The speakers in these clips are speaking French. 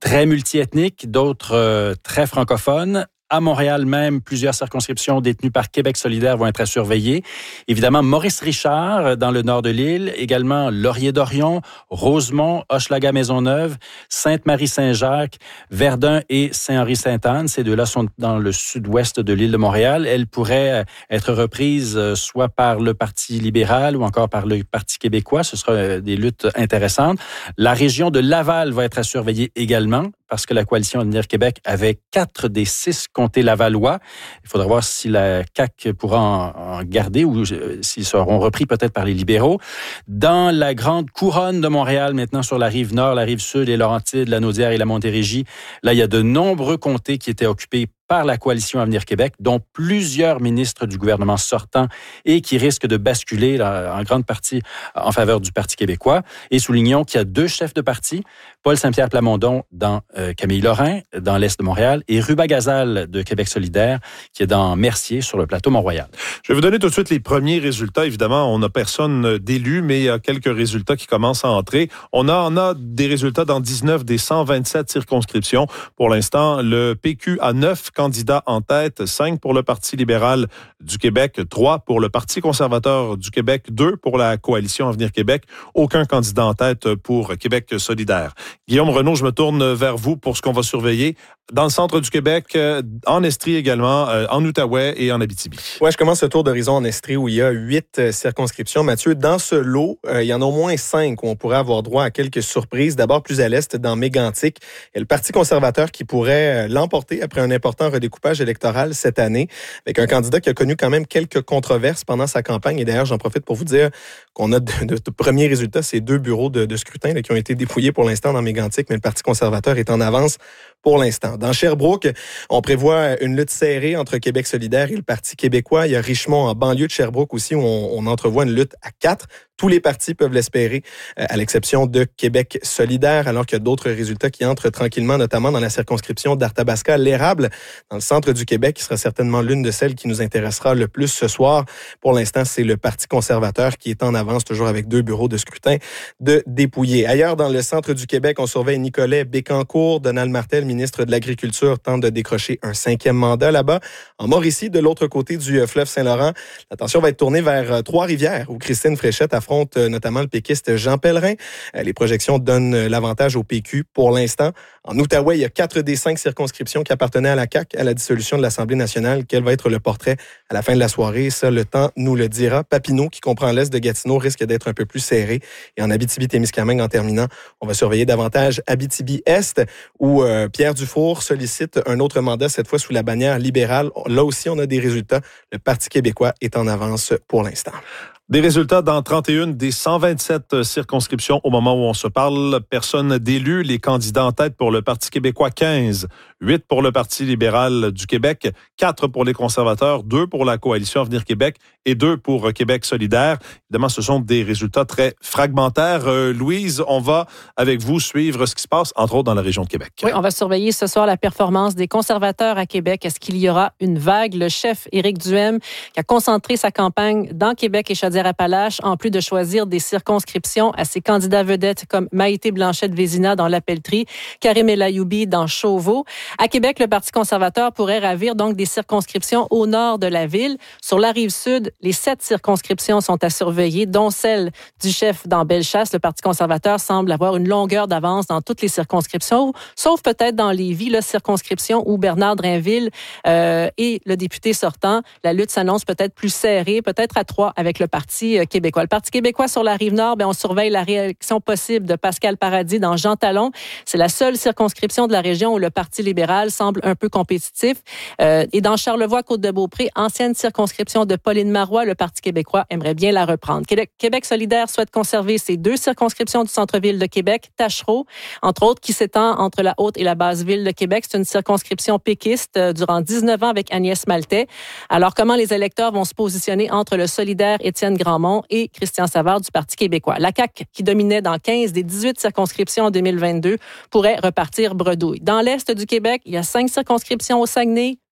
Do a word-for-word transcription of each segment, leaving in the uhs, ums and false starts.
très multiethniques, d'autres euh, très francophones. À Montréal même, plusieurs circonscriptions détenues par Québec solidaire vont être à surveiller. Évidemment, Maurice-Richard, dans le nord de l'île, également Laurier-Dorion, Rosemont, Hochelaga-Maisonneuve, Sainte-Marie-Saint-Jacques, Verdun et Saint-Henri-Sainte-Anne. Ces deux-là sont dans le sud-ouest de l'île de Montréal. Elles pourraient être reprises soit par le Parti libéral ou encore par le Parti québécois. Ce sera des luttes intéressantes. La région de Laval va être à surveiller également, parce que la coalition Avenir Québec avait quatre des six comtés lavallois. Il faudra voir si la C A Q pourra en, en garder ou euh, s'ils seront repris peut-être par les libéraux. Dans la grande couronne de Montréal, maintenant sur la rive nord, la rive sud, les Laurentides, la Naudière et la Montérégie, là, il y a de nombreux comtés qui étaient occupés par la coalition Avenir Québec, dont plusieurs ministres du gouvernement sortant et qui risquent de basculer là, en grande partie en faveur du Parti québécois. Et soulignons qu'il y a deux chefs de parti, Paul Saint-Pierre Plamondon dans euh, Camille-Lorrain, dans l'est de Montréal, et Ruba Gazal de Québec solidaire, qui est dans Mercier, sur le plateau Mont-Royal. Je vais vous donner tout de suite les premiers résultats. Évidemment, on n'a personne d'élu, mais il y a quelques résultats qui commencent à entrer. On a, on a des résultats dans dix-neuf des cent vingt-sept circonscriptions. Pour l'instant, le P Q a neuf candidats en tête, cinq pour le Parti libéral du Québec, trois pour le Parti conservateur du Québec, deux pour la coalition Avenir Québec, aucun candidat en tête pour Québec solidaire. Guillaume Renaud, je me tourne vers vous pour ce qu'on va surveiller dans le centre du Québec, en Estrie également, en Outaouais et en Abitibi. Ouais, je commence ce tour d'horizon en Estrie où il y a huit circonscriptions. Mathieu, dans ce lot, euh, il y en a au moins cinq où on pourrait avoir droit à quelques surprises. D'abord, plus à l'est, dans Mégantic, il y a le Parti conservateur qui pourrait l'emporter après un important redécoupage électoral cette année, avec un candidat qui a connu quand même quelques controverses pendant sa campagne. Et d'ailleurs, j'en profite pour vous dire qu'on a de, de, de premiers résultats, ces deux bureaux de, de scrutin là, qui ont été dépouillés pour l'instant dans Mégantic, mais le Parti conservateur est en avance pour l'instant. Dans Sherbrooke, on prévoit une lutte serrée entre Québec solidaire et le Parti québécois. Il y a Richmond, en banlieue de Sherbrooke aussi, où on, on entrevoit une lutte à quatre. Tous les partis peuvent l'espérer, euh, à l'exception de Québec solidaire, alors qu'il y a d'autres résultats qui entrent tranquillement, notamment dans la circonscription d'Arthabasca-L'Érable, dans le centre du Québec, qui sera certainement l'une de celles qui nous intéressera le plus ce soir. Pour l'instant, c'est le Parti conservateur qui est en avance, toujours avec deux bureaux de scrutin de dépouillés. Ailleurs, dans le centre du Québec, on surveille Nicolet Bécancour. Donald Martel, ministre de l'Agriculture, tente de décrocher un cinquième mandat là-bas. En Mauricie, de l'autre côté du fleuve Saint-Laurent, l'attention va être tournée vers Trois-Rivières, où Christine Fréchette affronte notamment le péquiste Jean Pellerin. Les projections donnent l'avantage au P Q pour l'instant. En Outaouais, il y a quatre des cinq circonscriptions qui appartenaient à la C A Q à la dissolution de l'Assemblée nationale. Quel va être le portrait à la fin de la soirée? Ça, le temps nous le dira. Papineau, qui comprend l'est de Gatineau, risque d'être un peu plus serré. Et en Abitibi-Témiscamingue, en terminant, on va surveiller davantage Abitibi-Est, où euh, Pierre Dufour sollicite un autre mandat, cette fois sous la bannière libérale. Là aussi, on a des résultats. Le Parti québécois est en avance pour l'instant. Des résultats dans trente et une des cent vingt-sept circonscriptions au moment où on se parle. Personne d'élu. Les candidats en tête pour le Parti québécois, quinze. huit pour le Parti libéral du Québec, quatre pour les conservateurs, deux pour la coalition Avenir Québec et deux pour Québec solidaire. Évidemment, ce sont des résultats très fragmentaires. Euh, Louise, on va, avec vous, suivre ce qui se passe, entre autres, dans la région de Québec. Oui, on va surveiller ce soir la performance des conservateurs à Québec. Est-ce qu'il y aura une vague? Le chef Éric Duhem, qui a concentré sa campagne dans Québec et Chaudière-Appalaches, en plus de choisir des circonscriptions à ses candidats vedettes comme Maïté Blanchette-Vézina dans la Pelletrie, Karim El Ayoubi dans Chauveau. À Québec, le Parti conservateur pourrait ravir donc des circonscriptions au nord de la ville. Sur la rive sud, les sept circonscriptions sont à surveiller, dont celle du chef dans Bellechasse. Le Parti conservateur semble avoir une longueur d'avance dans toutes les circonscriptions, sauf peut-être dans Lévis, la circonscription où Bernard Drainville euh, est le député sortant. La lutte s'annonce peut-être plus serrée, peut-être à trois avec le Parti québécois. Le Parti québécois sur la rive nord, bien, on surveille la réélection possible de Pascal Paradis dans Jean Talon. C'est la seule circonscription de la région où le Parti libéral semble un peu compétitif. Euh, et dans Charlevoix-Côte-de-Beaupré, ancienne circonscription de Pauline Marois, le Parti québécois aimerait bien la reprendre. Québec, Québec solidaire souhaite conserver ses deux circonscriptions du centre-ville de Québec, Tachereau, entre autres, qui s'étend entre la haute et la basse ville de Québec. C'est une circonscription péquiste euh, durant dix-neuf ans avec Agnès Maltais. Alors, comment les électeurs vont se positionner entre le solidaire Étienne Grandmont et Christian Savard du Parti québécois? La C A Q, qui dominait dans quinze des dix-huit circonscriptions en deux mille vingt-deux, pourrait repartir bredouille. Dans l'est du Québec, il y a cinq circonscriptions au Saguenay,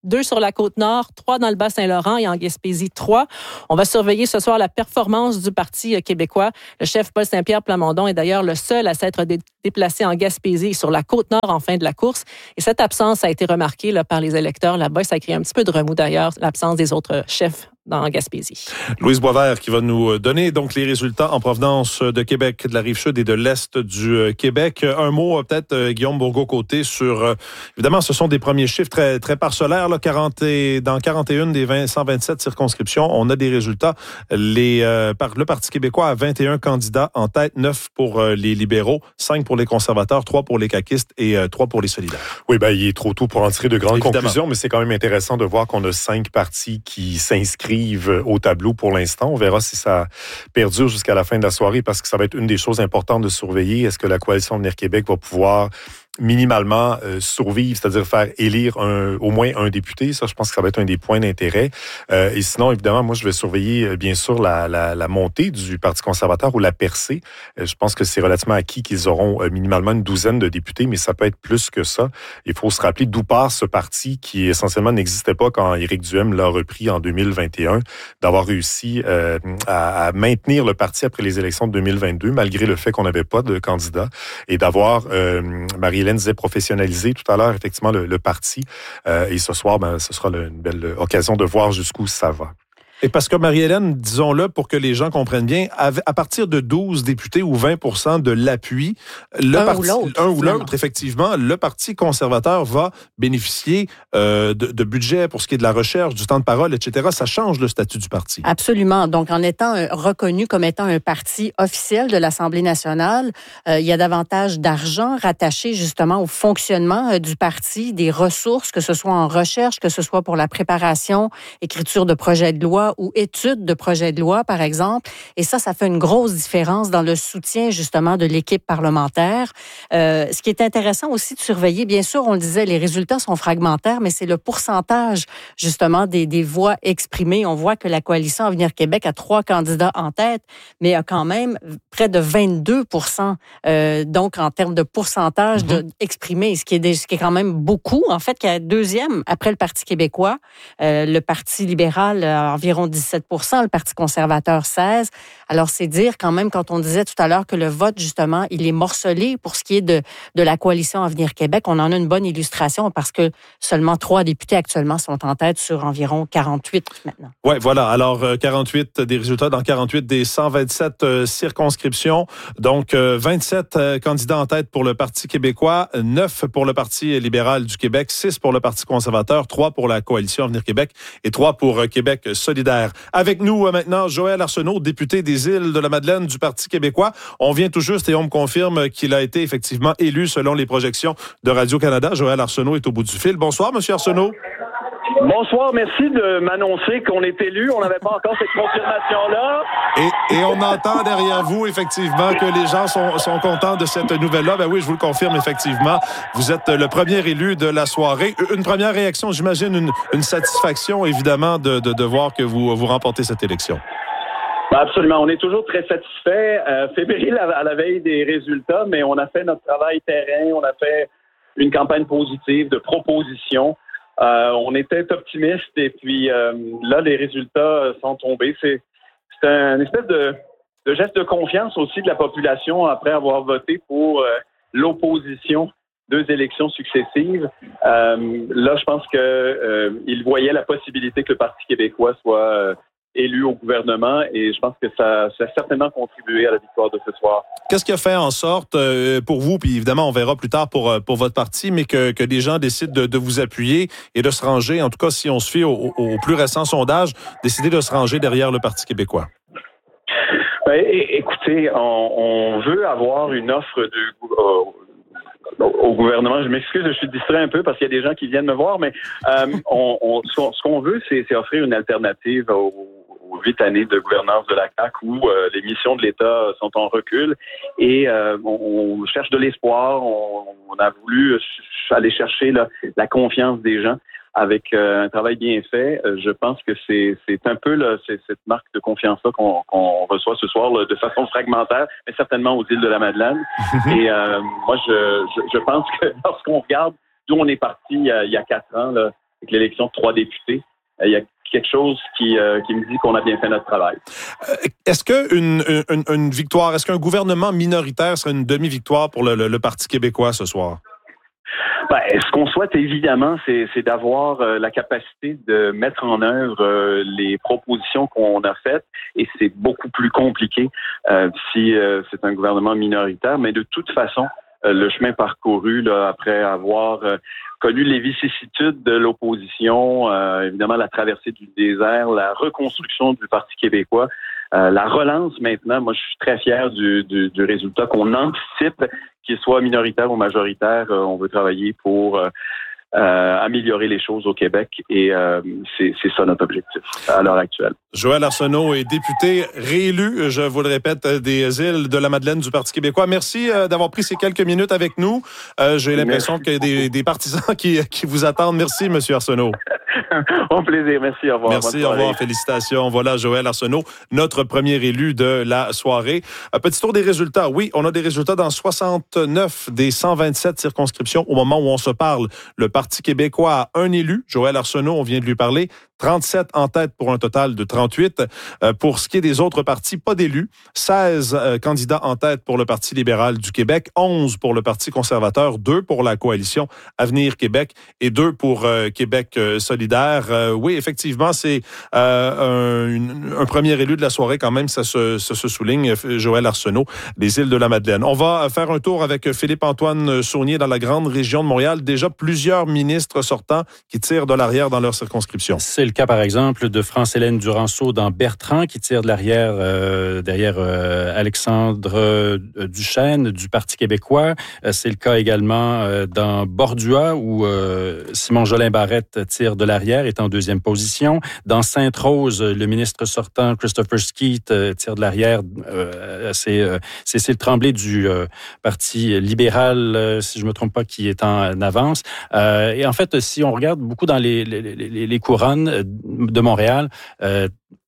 deux sur la Côte-Nord, trois dans le Bas-Saint-Laurent et en Gaspésie, trois. On va surveiller ce soir la performance du Parti québécois. Le chef Paul Saint-Pierre Plamondon est d'ailleurs le seul à s'être dé- déplacé en Gaspésie et sur la Côte-Nord en fin de la course. Et cette absence a été remarquée là, par les électeurs là-bas. Ça a créé un petit peu de remous d'ailleurs, l'absence des autres chefs dans Gaspésie. Louise Boisvert qui va nous donner donc les résultats en provenance de Québec, de la Rive-Sud et de l'Est du Québec. Un mot peut-être, Guillaume Bourgault-Côté, sur... Évidemment, ce sont des premiers chiffres très, très parcellaires. Là, quarante et, dans quarante et un des vingt, cent vingt-sept circonscriptions, on a des résultats. Les, euh, par, le Parti québécois a vingt et un candidats en tête, neuf pour euh, les libéraux, cinq pour les conservateurs, trois pour les caquistes et euh, trois pour les solidaires. Oui, ben, il est trop tôt pour en tirer de grandes Évidemment. conclusions, mais c'est quand même intéressant de voir qu'on a cinq partis qui s'inscrivent au tableau pour l'instant. On verra si ça perdure jusqu'à la fin de la soirée parce que ça va être une des choses importantes de surveiller. Est-ce que la Coalition Avenir Québec va pouvoir minimalement euh, survivre, c'est-à-dire faire élire un, au moins un député? Ça, je pense que ça va être un des points d'intérêt. Euh, et sinon, évidemment, moi, je vais surveiller, euh, bien sûr, la, la, la montée du Parti conservateur ou la percée. Euh, je pense que c'est relativement acquis qu'ils auront euh, minimalement une douzaine de députés, mais ça peut être plus que ça. Il faut se rappeler d'où part ce parti qui, essentiellement, n'existait pas quand Éric Duhem l'a repris en deux mille vingt et un, d'avoir réussi euh, à, à maintenir le parti après les élections de deux mille vingt-deux, malgré le fait qu'on n'avait pas de candidat, et d'avoir euh, Marie Hélène disait professionnaliser tout à l'heure, effectivement, le, le parti. Euh, et ce soir, ben, ce sera le, une belle occasion de voir jusqu'où ça va. Et parce que Marie-Hélène, disons-le pour que les gens comprennent bien, à partir de douze députés ou vingt pour cent de l'appui, le un parti, ou l'autre, un ou l'autre, effectivement, le Parti conservateur va bénéficier euh, de, de budget pour ce qui est de la recherche, du temps de parole, et cetera. Ça change le statut du parti. Absolument. Donc, en étant euh, reconnu comme étant un parti officiel de l'Assemblée nationale, euh, il y a davantage d'argent rattaché justement au fonctionnement euh, du parti, des ressources, que ce soit en recherche, que ce soit pour la préparation, écriture de projets de loi ou études de projets de loi, par exemple. Et ça, ça fait une grosse différence dans le soutien, justement, de l'équipe parlementaire. Euh, ce qui est intéressant aussi de surveiller, bien sûr, on le disait, les résultats sont fragmentaires, mais c'est le pourcentage, justement, des, des voix exprimées. On voit que la Coalition Avenir Québec a trois candidats en tête, mais a quand même près de vingt-deux pour cent, euh, donc en termes de pourcentage mm-hmm. de, exprimé, ce qui, est, ce qui est quand même beaucoup. En fait, qui est deuxième après le Parti québécois. Euh, le Parti libéral a environ dix-sept pour cent, le Parti conservateur seize. Alors, c'est dire quand même, quand on disait tout à l'heure que le vote, justement, il est morcelé pour ce qui est de, de la Coalition Avenir Québec, on en a une bonne illustration parce que seulement trois députés actuellement sont en tête sur environ quarante-huit maintenant. Oui, voilà. Alors, euh, quarante-huit des résultats dans quarante-huit des cent vingt-sept euh, circonscriptions. Donc, euh, vingt-sept euh, candidats en tête pour le Parti québécois, neuf pour le Parti libéral du Québec, six pour le Parti conservateur, trois pour la Coalition Avenir Québec et trois pour euh, Québec solidaire. Avec nous euh, maintenant, Joël Arsenault, député des Îles-de-la-Madeleine du Parti québécois. On vient tout juste et on me confirme qu'il a été effectivement élu selon les projections de Radio-Canada. Joël Arsenault est au bout du fil. Bonsoir, Monsieur Arsenault. Bonsoir, merci de m'annoncer qu'on est élu. On n'avait pas encore cette confirmation-là. Et, et on entend derrière vous, effectivement, que les gens sont, sont contents de cette nouvelle-là. Ben oui, je vous le confirme, effectivement. Vous êtes le premier élu de la soirée. Une première réaction, j'imagine, une, une satisfaction, évidemment, de, de, de voir que vous, vous remportez cette élection. Absolument. On est toujours très satisfait. Euh, fébrile à, à la veille des résultats, mais on a fait notre travail terrain. On a fait une campagne positive de propositions. Euh, on était optimiste et puis euh, là, les résultats sont tombés. C'est, c'est un espèce de, de geste de confiance aussi de la population après avoir voté pour euh, l'opposition deux élections successives. Euh, là, je pense que euh, ils voyaient la possibilité que le Parti québécois soit euh, élu au gouvernement et je pense que ça, ça a certainement contribué à la victoire de ce soir. Qu'est-ce qui a fait en sorte euh, pour vous, puis évidemment on verra plus tard pour, pour votre parti, mais que, que des gens décident de, de vous appuyer et de se ranger, en tout cas si on se fie au, au plus récent sondage, décider de se ranger derrière le Parti québécois? Ben, écoutez, on, on veut avoir une offre de... Euh, au gouvernement. Je m'excuse, je suis distrait un peu parce qu'il y a des gens qui viennent me voir, mais euh, on, on, ce qu'on veut, c'est, c'est offrir une alternative aux, aux huit années de gouvernance de la C A Q où euh, les missions de l'État sont en recul et euh, on, on cherche de l'espoir. On, on a voulu aller chercher là, la confiance des gens avec euh, un travail bien fait. Euh, je pense que c'est, c'est un peu là, c'est, cette marque de confiance-là qu'on, qu'on reçoit ce soir là, de façon fragmentaire, mais certainement aux Îles-de-la-Madeleine. Et euh, moi, je, je, je pense que lorsqu'on regarde d'où on est parti il y a, il y a quatre ans, là, avec l'élection de trois députés, il y a quelque chose qui, euh, qui me dit qu'on a bien fait notre travail. Euh, est-ce qu'une une, une victoire, est-ce qu'un gouvernement minoritaire serait une demi-victoire pour le, le, le Parti québécois ce soir? Ben, ce qu'on souhaite, évidemment, c'est, c'est d'avoir euh, la capacité de mettre en œuvre euh, les propositions qu'on a faites, et c'est beaucoup plus compliqué euh, si euh, c'est un gouvernement minoritaire, mais de toute façon, euh, le chemin parcouru là, après avoir euh, connu les vicissitudes de l'opposition, euh, évidemment la traversée du désert, la reconstruction du Parti québécois, euh, la relance maintenant, moi je suis très fier du, du, du résultat qu'on anticipe, qu'il soit minoritaire ou majoritaire, euh, on veut travailler pour euh, euh, améliorer les choses au Québec, et euh, c'est, c'est ça notre objectif à l'heure actuelle. Joël Arsenault est député réélu, je vous le répète, des Îles de la Madeleine du Parti québécois. Merci euh, d'avoir pris ces quelques minutes avec nous. Euh, j'ai l'impression Merci. qu'il y a des, des partisans qui, qui vous attendent. Merci, M. Arsenault. Au plaisir. Merci. Au revoir. Merci. Au revoir. Félicitations. Voilà Joël Arsenault, notre premier élu de la soirée. Un petit tour des résultats. Oui, on a des résultats dans soixante-neuf des cent vingt-sept circonscriptions au moment où on se parle. Le Parti québécois a un élu. Joël Arsenault, on vient de lui parler. trente-sept en tête pour un total de trente-huit. Euh, pour ce qui est des autres partis, pas d'élus. seize euh, candidats en tête pour le Parti libéral du Québec, onze pour le Parti conservateur, deux pour la coalition Avenir Québec et deux pour euh, Québec euh, solidaire. Euh, oui, effectivement, c'est euh, un, une, un premier élu de la soirée quand même, ça se, ça se souligne, Joël Arsenault, des Îles de la Madeleine. On va faire un tour avec Philippe-Antoine Saunier dans la grande région de Montréal. Déjà plusieurs ministres sortants qui tirent de l'arrière dans leur circonscription. C'est le cas, par exemple, de France-Hélène Duranceau dans Bertrand, qui tire de l'arrière euh, derrière euh, Alexandre euh, Duchesne du Parti québécois. Euh, c'est le cas également euh, dans Bordua, où euh, Simon Jolin-Barrette tire de l'arrière, est en deuxième position. Dans Sainte-Rose, le ministre sortant, Christopher Skeet, euh, tire de l'arrière. Euh, c'est euh, Cécile Tremblay du euh, Parti libéral, euh, si je ne me trompe pas, qui est en avance. Euh, et en fait, si on regarde beaucoup dans les, les, les, les couronnes de Montréal, euh,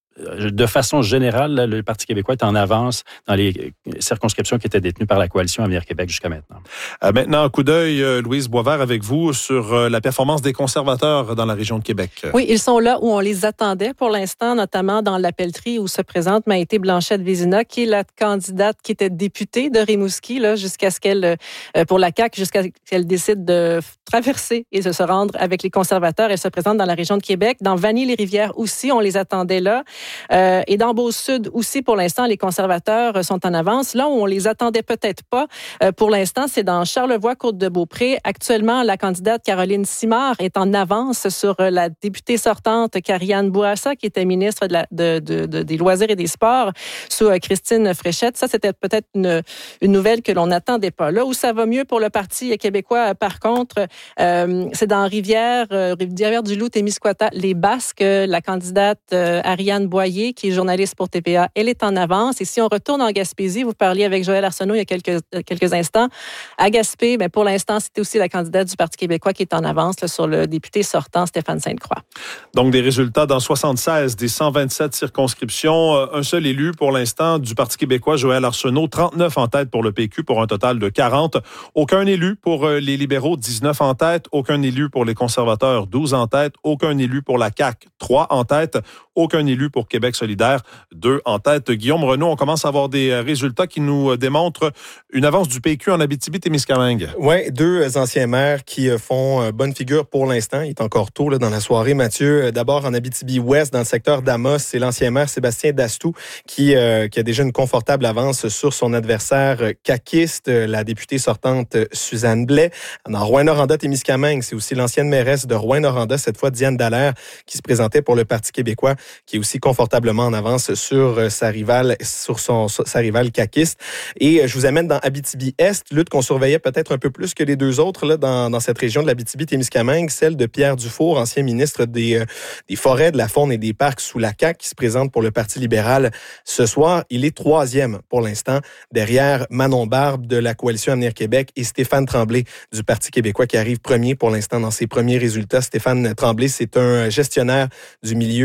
de façon générale, le Parti québécois est en avance dans les circonscriptions qui étaient détenues par la coalition Avenir Québec jusqu'à maintenant. Euh, maintenant, un coup d'œil, euh, Louise Boisvert, avec vous sur euh, la performance des conservateurs dans la région de Québec. Oui, ils sont là où on les attendait pour l'instant, notamment dans la pelleterie où se présente Maïté Blanchette-Vézina, qui est la candidate qui était députée de Rimouski, là, jusqu'à ce qu'elle, euh, pour la C A Q, jusqu'à ce qu'elle décide de traverser et de se rendre avec les conservateurs. Elle se présente dans la région de Québec. Dans Vanier-les-Rivières aussi, on les attendait là. Euh, et dans Beauce-Sud aussi, pour l'instant, les conservateurs sont en avance. Là où on les attendait peut-être pas, euh, pour l'instant, c'est dans Charlevoix-Côte-de-Beaupré. Actuellement, la candidate Caroline Simard est en avance sur la députée sortante Karianne Bourassa, qui était ministre de la, de, de, de, des Loisirs et des Sports, sous euh, Christine Fréchette. Ça, c'était peut-être une, une nouvelle que l'on n'attendait pas. Là où ça va mieux pour le Parti québécois, par contre, euh, c'est dans Rivière, euh, Rivière-du-Loup, Témiscouata, les Basques. La candidate euh, Ariane Boyer, qui est journaliste pour T V A, elle est en avance. Et si on retourne en Gaspésie, vous parliez avec Joël Arsenault il y a quelques, quelques instants. À Gaspé, bien, pour l'instant, c'était aussi la candidate du Parti québécois qui est en avance là, sur le député sortant, Stéphane Sainte-Croix. Donc, des résultats dans soixante-seize des cent vingt-sept circonscriptions. Un seul élu pour l'instant du Parti québécois, Joël Arsenault, trente-neuf en tête pour le P Q pour un total de quarante. Aucun élu pour les libéraux, dix-neuf en tête. Aucun élu pour les conservateurs, douze en tête. Aucun élu pour la C A Q, trois en tête. Aucun élu pour Québec solidaire, deux en tête. Guillaume Renaud, on commence à avoir des résultats qui nous démontrent une avance du P Q en Abitibi-Témiscamingue. Oui, deux anciens maires qui font bonne figure pour l'instant. Il est encore tôt là, dans la soirée, Mathieu. D'abord, en Abitibi-Ouest, dans le secteur d'Amos, c'est l'ancien maire Sébastien Dastou qui, euh, qui a déjà une confortable avance sur son adversaire caquiste, la députée sortante Suzanne Blais. Dans Rouyn-Noranda-Témiscamingue, c'est aussi l'ancienne mairesse de Rouyn-Noranda, cette fois Diane Dallaire, qui se présentait pour le Parti québécois, qui est aussi confortablement en avance sur sa rivale, sur son, sa rivale caquiste. Et je vous amène dans Abitibi-Est, lutte qu'on surveillait peut-être un peu plus que les deux autres là, dans, dans cette région de l'Abitibi-Témiscamingue, celle de Pierre Dufour, ancien ministre des, euh, des Forêts, de la Faune et des Parcs sous la C A Q, qui se présente pour le Parti libéral ce soir. Il est troisième pour l'instant, derrière Manon Barbe de la Coalition Avenir Québec et Stéphane Tremblay du Parti québécois qui arrive premier pour l'instant dans ses premiers résultats. Stéphane Tremblay, c'est un gestionnaire du milieu minier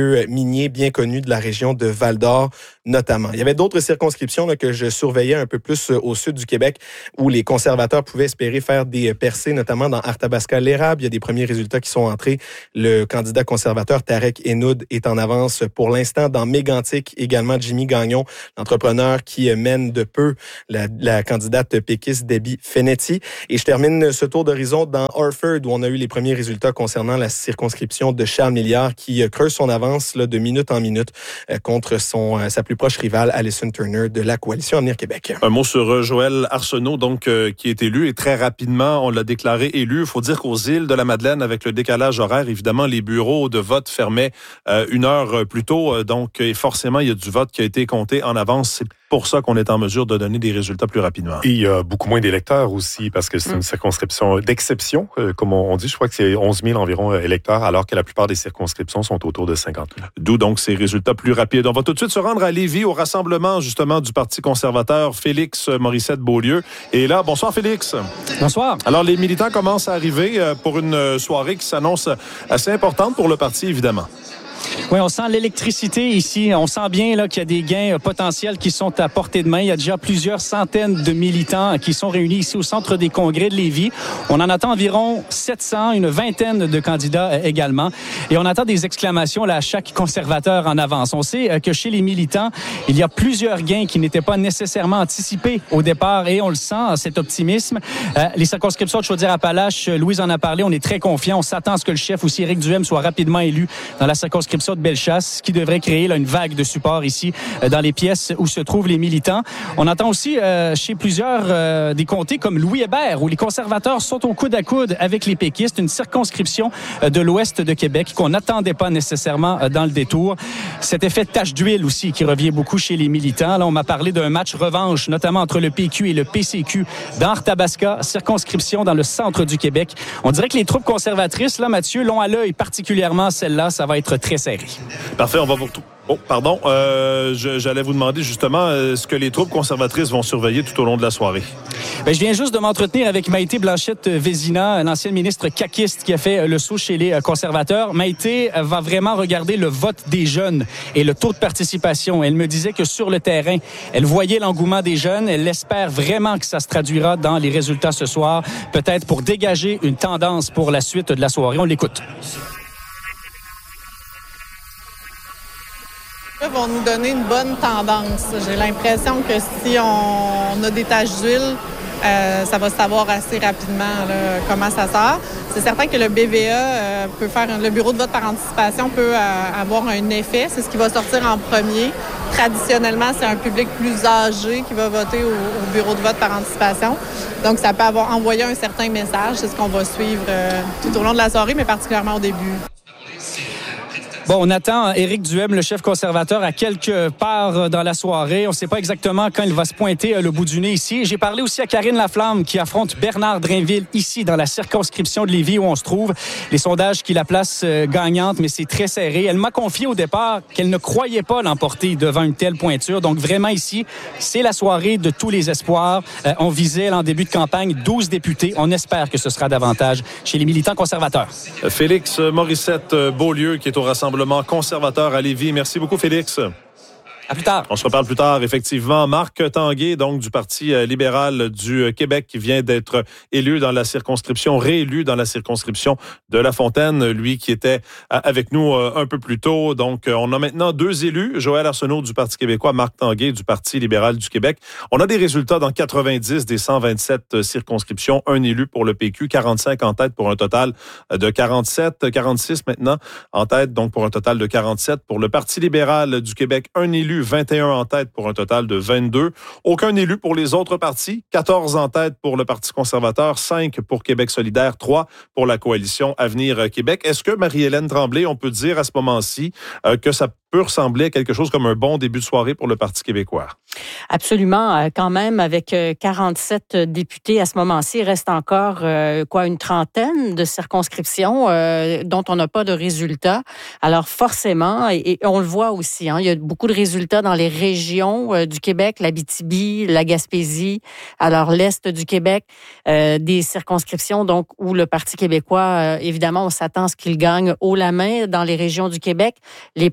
miniers bien connus de la région de Val-d'Or notamment. Il y avait d'autres circonscriptions là, que je surveillais un peu plus au sud du Québec où les conservateurs pouvaient espérer faire des percées, notamment dans Arthabasca-l'Érable. Il y a des premiers résultats qui sont entrés. Le candidat conservateur Tarek Enoud est en avance pour l'instant. Dans Mégantic, également Jimmy Gagnon, l'entrepreneur qui mène de peu la, la candidate péquiste Debbie Fenetti. Et je termine ce tour d'horizon dans Orford où on a eu les premiers résultats concernant la circonscription de Charles Milliard qui creuse son avance là, de minute en minute euh, contre son, euh, sa plus proche rivale, Alison Turner, de la Coalition Avenir Québec. Un mot sur Joël Arsenault, donc, euh, qui est élu, et très rapidement, on l'a déclaré élu. Il faut dire qu'aux îles de la Madeleine, avec le décalage horaire, évidemment, les bureaux de vote fermaient euh, une heure plus tôt. Donc, et forcément, il y a du vote qui a été compté en avance. C'est pour ça qu'on est en mesure de donner des résultats plus rapidement. Et il y a beaucoup moins d'électeurs aussi, parce que c'est une circonscription d'exception, euh, comme on dit. Je crois que c'est onze mille environ euh, électeurs, alors que la plupart des circonscriptions sont autour de cinquante mille. D'où donc ces résultats plus rapides. On va tout de suite se rendre à Lévis, au rassemblement justement du Parti conservateur Félix Morissette-Beaulieu. Et là, bonsoir Félix. Bonsoir. Alors, les militants commencent à arriver euh, pour une soirée qui s'annonce assez importante pour le parti, évidemment. Oui, on sent l'électricité ici. On sent bien là, qu'il y a des gains potentiels qui sont à portée de main. Il y a déjà plusieurs centaines de militants qui sont réunis ici au Centre des congrès de Lévis. On en attend environ sept cents, une vingtaine de candidats également. Et on attend des exclamations là, à chaque conservateur en avance. On sait que chez les militants, il y a plusieurs gains qui n'étaient pas nécessairement anticipés au départ et on le sent, cet optimisme. Euh, les circonscriptions de Chaudière-Appalaches, Louise en a parlé, on est très confiants. On s'attend à ce que le chef aussi, Éric Duhem, soit rapidement élu dans la circonscription de Bellechasse, qui devrait créer là, une vague de support ici euh, dans les pièces où se trouvent les militants. On entend aussi euh, chez plusieurs euh, des comtés comme Louis-Hébert, où les conservateurs sont au coude à coude avec les péquistes, une circonscription euh, de l'ouest de Québec qu'on n'attendait pas nécessairement euh, dans le détour. Cet effet de tache d'huile aussi qui revient beaucoup chez les militants. Là, on m'a parlé d'un match revanche, notamment entre le P Q et le P C Q dans Arthabasca, circonscription dans le centre du Québec. On dirait que les troupes conservatrices, là, Mathieu, l'ont à l'œil, particulièrement celle-là. Ça va être très serré. Parfait, on va vous retrouver. Oh, pardon. Euh, je, j'allais vous demander justement euh, ce que les troupes conservatrices vont surveiller tout au long de la soirée. Bien, je viens juste de m'entretenir avec Maïté Blanchette-Vézina, l'ancienne ministre caquiste qui a fait le saut chez les conservateurs. Maïté va vraiment regarder le vote des jeunes et le taux de participation. Elle me disait que sur le terrain, elle voyait l'engouement des jeunes. Elle espère vraiment que ça se traduira dans les résultats ce soir, peut-être pour dégager une tendance pour la suite de la soirée. On l'écoute. Vont nous donner une bonne tendance. J'ai l'impression que si on a des taches d'huile, euh, ça va se savoir assez rapidement là, comment ça sort. C'est certain que le B V A euh, peut faire, le bureau de vote par anticipation peut euh, avoir un effet. C'est ce qui va sortir en premier. Traditionnellement, c'est un public plus âgé qui va voter au, au bureau de vote par anticipation. Donc, ça peut avoir envoyé un certain message. C'est ce qu'on va suivre euh, tout au long de la soirée, mais particulièrement au début. Bon, on attend Éric Duhem, le chef conservateur, à quelque part dans la soirée. On ne sait pas exactement quand il va se pointer le bout du nez ici. J'ai parlé aussi à Karine Laflamme qui affronte Bernard Drainville ici dans la circonscription de Lévis où on se trouve. Les sondages qui la placent gagnante, mais c'est très serré. Elle m'a confié au départ qu'elle ne croyait pas l'emporter devant une telle pointure. Donc vraiment ici, c'est la soirée de tous les espoirs. Euh, on visait en début de campagne douze députés. On espère que ce sera davantage chez les militants conservateurs. Félix Morissette-Beaulieu qui est au rassemblement conservateur à Lévis. Merci beaucoup, Félix. À plus tard. On se reparle plus tard, effectivement. Marc Tanguay, donc du Parti libéral du Québec, qui vient d'être élu dans la circonscription, réélu dans la circonscription de La Fontaine, lui qui était avec nous un peu plus tôt. Donc, on a maintenant deux élus, Joël Arsenault du Parti québécois, Marc Tanguay du Parti libéral du Québec. On a des résultats dans quatre-vingt-dix des cent vingt-sept circonscriptions. Un élu pour le P Q, quarante-cinq en tête pour un total de quarante-sept, quarante-six maintenant en tête, donc pour un total de quarante-sept. Pour le Parti libéral du Québec, un élu, vingt et un en tête pour un total de vingt-deux. Aucun élu pour les autres partis. quatorze en tête pour le Parti conservateur, cinq pour Québec solidaire, trois pour la coalition Avenir Québec. Est-ce que, Marie-Hélène Tremblay, on peut dire à ce moment-ci euh, que ça peut ressembler à quelque chose comme un bon début de soirée pour le Parti québécois? Absolument. Quand même, avec quarante-sept députés à ce moment-ci, il reste encore euh, quoi une trentaine de circonscriptions euh, dont on n'a pas de résultats. Alors forcément, et, et on le voit aussi, hein, il y a beaucoup de résultats dans les régions euh, du Québec, l'Abitibi, la Gaspésie, alors l'Est du Québec, euh, des circonscriptions donc où le Parti québécois, euh, évidemment, on s'attend à ce qu'il gagne haut la main dans les régions du Québec. Les premiers résultats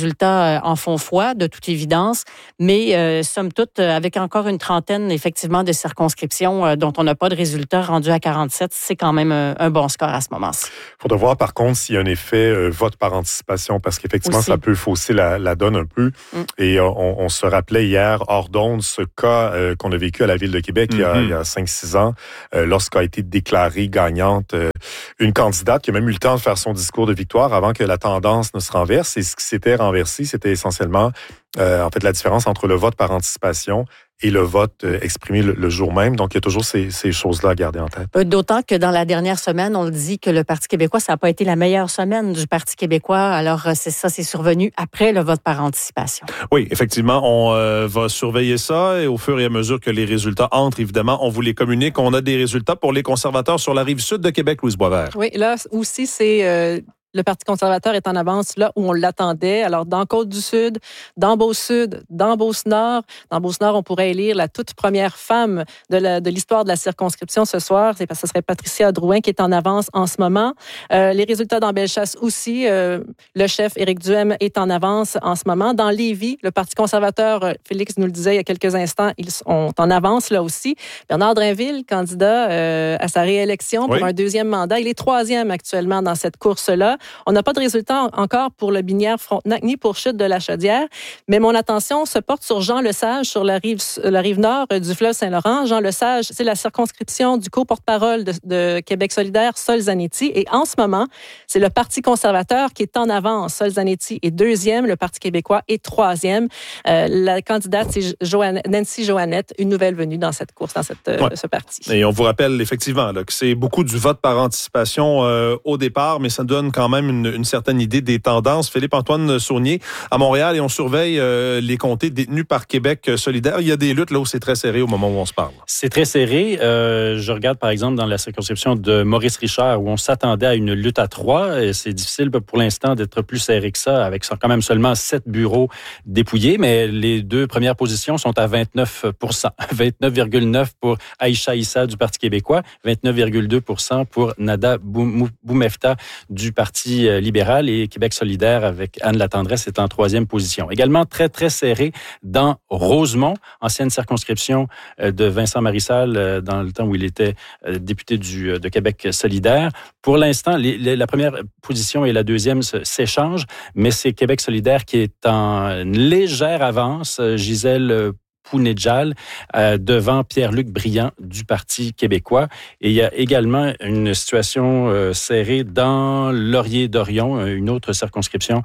résultats en font foi, de toute évidence, mais euh, somme toute, avec encore une trentaine, effectivement, de circonscriptions euh, dont on n'a pas de résultats rendus à quarante-sept, c'est quand même un, un bon score à ce moment-ci. Il faudra voir, par contre, s'il y a un effet euh, vote par anticipation, parce qu'effectivement, Aussi. ça peut fausser la, la donne un peu. Mm. Et euh, on, on se rappelait hier, hors d'onde, ce cas euh, qu'on a vécu à la Ville de Québec mm-hmm. il, y a, il y a cinq six ans, euh, lorsqu'a été déclarée gagnante euh, une candidate qui a même eu le temps de faire son discours de victoire avant que la tendance ne se renverse. Et ce qui s'était renversé, c'était essentiellement euh, en fait la différence entre le vote par anticipation et le vote euh, exprimé le, le jour même. Donc, il y a toujours ces, ces choses-là à garder en tête. D'autant que dans la dernière semaine, on le dit que le Parti québécois, ça n'a pas été la meilleure semaine du Parti québécois. Alors, c'est ça, c'est survenu après le vote par anticipation. Oui, effectivement, on euh, va surveiller ça et au fur et à mesure que les résultats entrent, évidemment, on vous les communique. On a des résultats pour les conservateurs sur la rive sud de Québec, Louise Boisvert. Oui, là aussi, c'est... Euh... Le Parti conservateur est en avance là où on l'attendait. Alors, dans Côte-du-Sud, dans Beauce-Sud, dans Beauce-Nord. Dans Beauce-Nord, on pourrait élire la toute première femme de, la, de l'histoire de la circonscription ce soir. C'est parce que ce serait Patricia Drouin qui est en avance en ce moment. Euh, les résultats dans Bellechasse aussi. Euh, le chef Éric Duhem est en avance en ce moment. Dans Lévis, le Parti conservateur, Félix nous le disait il y a quelques instants, ils sont en avance là aussi. Bernard Drainville, candidat euh, à sa réélection pour oui. un deuxième mandat. Il est troisième actuellement dans cette course-là. On n'a pas de résultat encore pour le Binière-Frontenac ni pour Chute de la Chaudière, mais mon attention se porte sur Jean Lesage, sur la rive, la rive nord du fleuve Saint-Laurent. Jean Lesage, c'est la circonscription du co-porte-parole de, de Québec solidaire, Sol Zanetti. Et en ce moment, c'est le Parti conservateur qui est en avance. Sol Zanetti est deuxième, le Parti québécois est troisième. Euh, la candidate, c'est Joanne, Nancy Johannette, une nouvelle venue dans cette course, dans cette, ouais. euh, ce parti. Et on vous rappelle effectivement là, que c'est beaucoup du vote par anticipation euh, au départ, mais ça donne quand même même une, une certaine idée des tendances. Philippe-Antoine Saunier à Montréal et on surveille euh, les comtés détenus par Québec solidaire. Il y a des luttes là où c'est très serré au moment où on se parle. C'est très serré. Euh, je regarde par exemple dans la circonscription de Maurice Richard où on s'attendait à une lutte à trois. Et c'est difficile pour l'instant d'être plus serré que ça avec quand même seulement sept bureaux dépouillés, mais les deux premières positions sont à vingt-neuf pour cent. vingt-neuf virgule neuf pour Aïcha Issa du Parti québécois, vingt-neuf virgule deux pour cent pour Nada Boumefta du Parti libéral et Québec solidaire avec Anne Latendresse est en troisième position. Également très, très serré dans Rosemont, ancienne circonscription de Vincent Marissal dans le temps où il était député du, de Québec solidaire. Pour l'instant, les, les, la première position et la deuxième s'échangent, mais c'est Québec solidaire qui est en légère avance. Gisèle Pounedjal, euh, devant Pierre-Luc Briand du Parti québécois. Et il y a également une situation euh, serrée dans Laurier-Dorion, une autre circonscription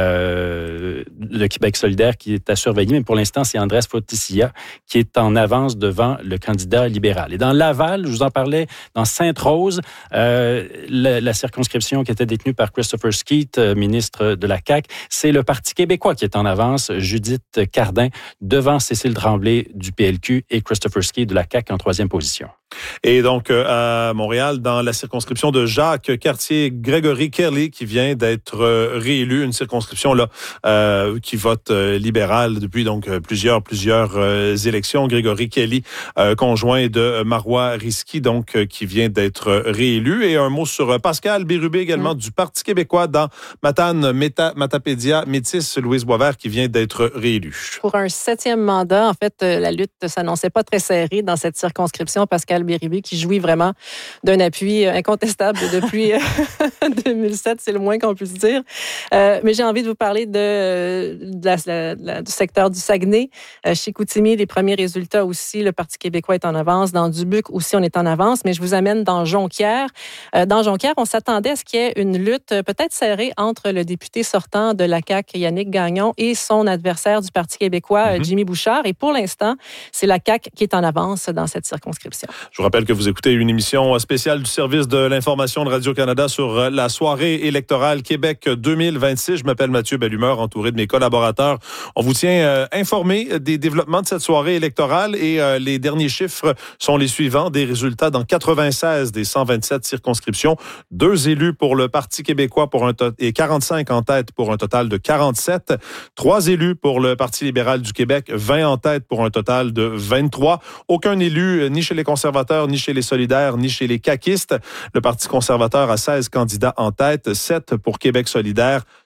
euh, de Québec solidaire qui est à surveiller. Mais pour l'instant, c'est Andrés Foticia qui est en avance devant le candidat libéral. Et dans Laval, je vous en parlais, dans Sainte-Rose, euh, la, la circonscription qui était détenue par Christopher Skeet, euh, ministre de la C A Q, c'est le Parti québécois qui est en avance. Judith Cardin devant Cécile Tremblay du P L Q et Christopher Skeet de la C A Q en troisième position. Et donc, euh, à Montréal, dans la circonscription de Jacques Cartier, Gregory Kelly, qui vient d'être euh, réélu, une circonscription là euh, qui vote euh, libéral depuis donc plusieurs plusieurs euh, élections. Gregory Kelly, euh, conjoint de Marois Risky, donc euh, qui vient d'être réélu. Et un mot sur Pascal Bérubé, également mmh. du Parti québécois dans Matane, Méta, Matapédia, Métis, Louise Boisvert, qui vient d'être réélu. Pour un septième mandat, en fait, la lutte s'annonçait pas très serrée dans cette circonscription. Pascal Bérubé qui jouit vraiment d'un appui incontestable depuis deux mille sept, c'est le moins qu'on puisse dire. Euh, mais j'ai envie de vous parler de, de la, la, la, du secteur du Saguenay. Euh, chez Chicoutimi, les premiers résultats aussi, le Parti québécois est en avance. Dans Dubuque aussi, on est en avance. Mais je vous amène dans Jonquière. Euh, dans Jonquière, on s'attendait à ce qu'il y ait une lutte peut-être serrée entre le député sortant de la C A Q, Yannick Gagnon, et son adversaire du Parti québécois, mm-hmm. Jimmy Bouchard. Et pour l'instant, c'est la C A Q qui est en avance dans cette circonscription. Je vous rappelle que vous écoutez une émission spéciale du service de l'information de Radio-Canada sur la soirée électorale Québec deux mille vingt-six. Je m'appelle Mathieu Bellumeur, entouré de mes collaborateurs. On vous tient euh, informé des développements de cette soirée électorale et euh, les derniers chiffres sont les suivants. Des résultats dans quatre-vingt-seize des cent vingt-sept circonscriptions. Deux élus pour le Parti québécois pour un to- et quarante-cinq en tête pour un total de quarante-sept. Trois élus pour le Parti libéral du Québec, vingt en tête pour un total de vingt-trois. Aucun élu, ni chez les conservateurs, ni chez les solidaires, ni chez les caquistes. Le Parti conservateur a seize candidats en tête, sept pour Québec solidaire,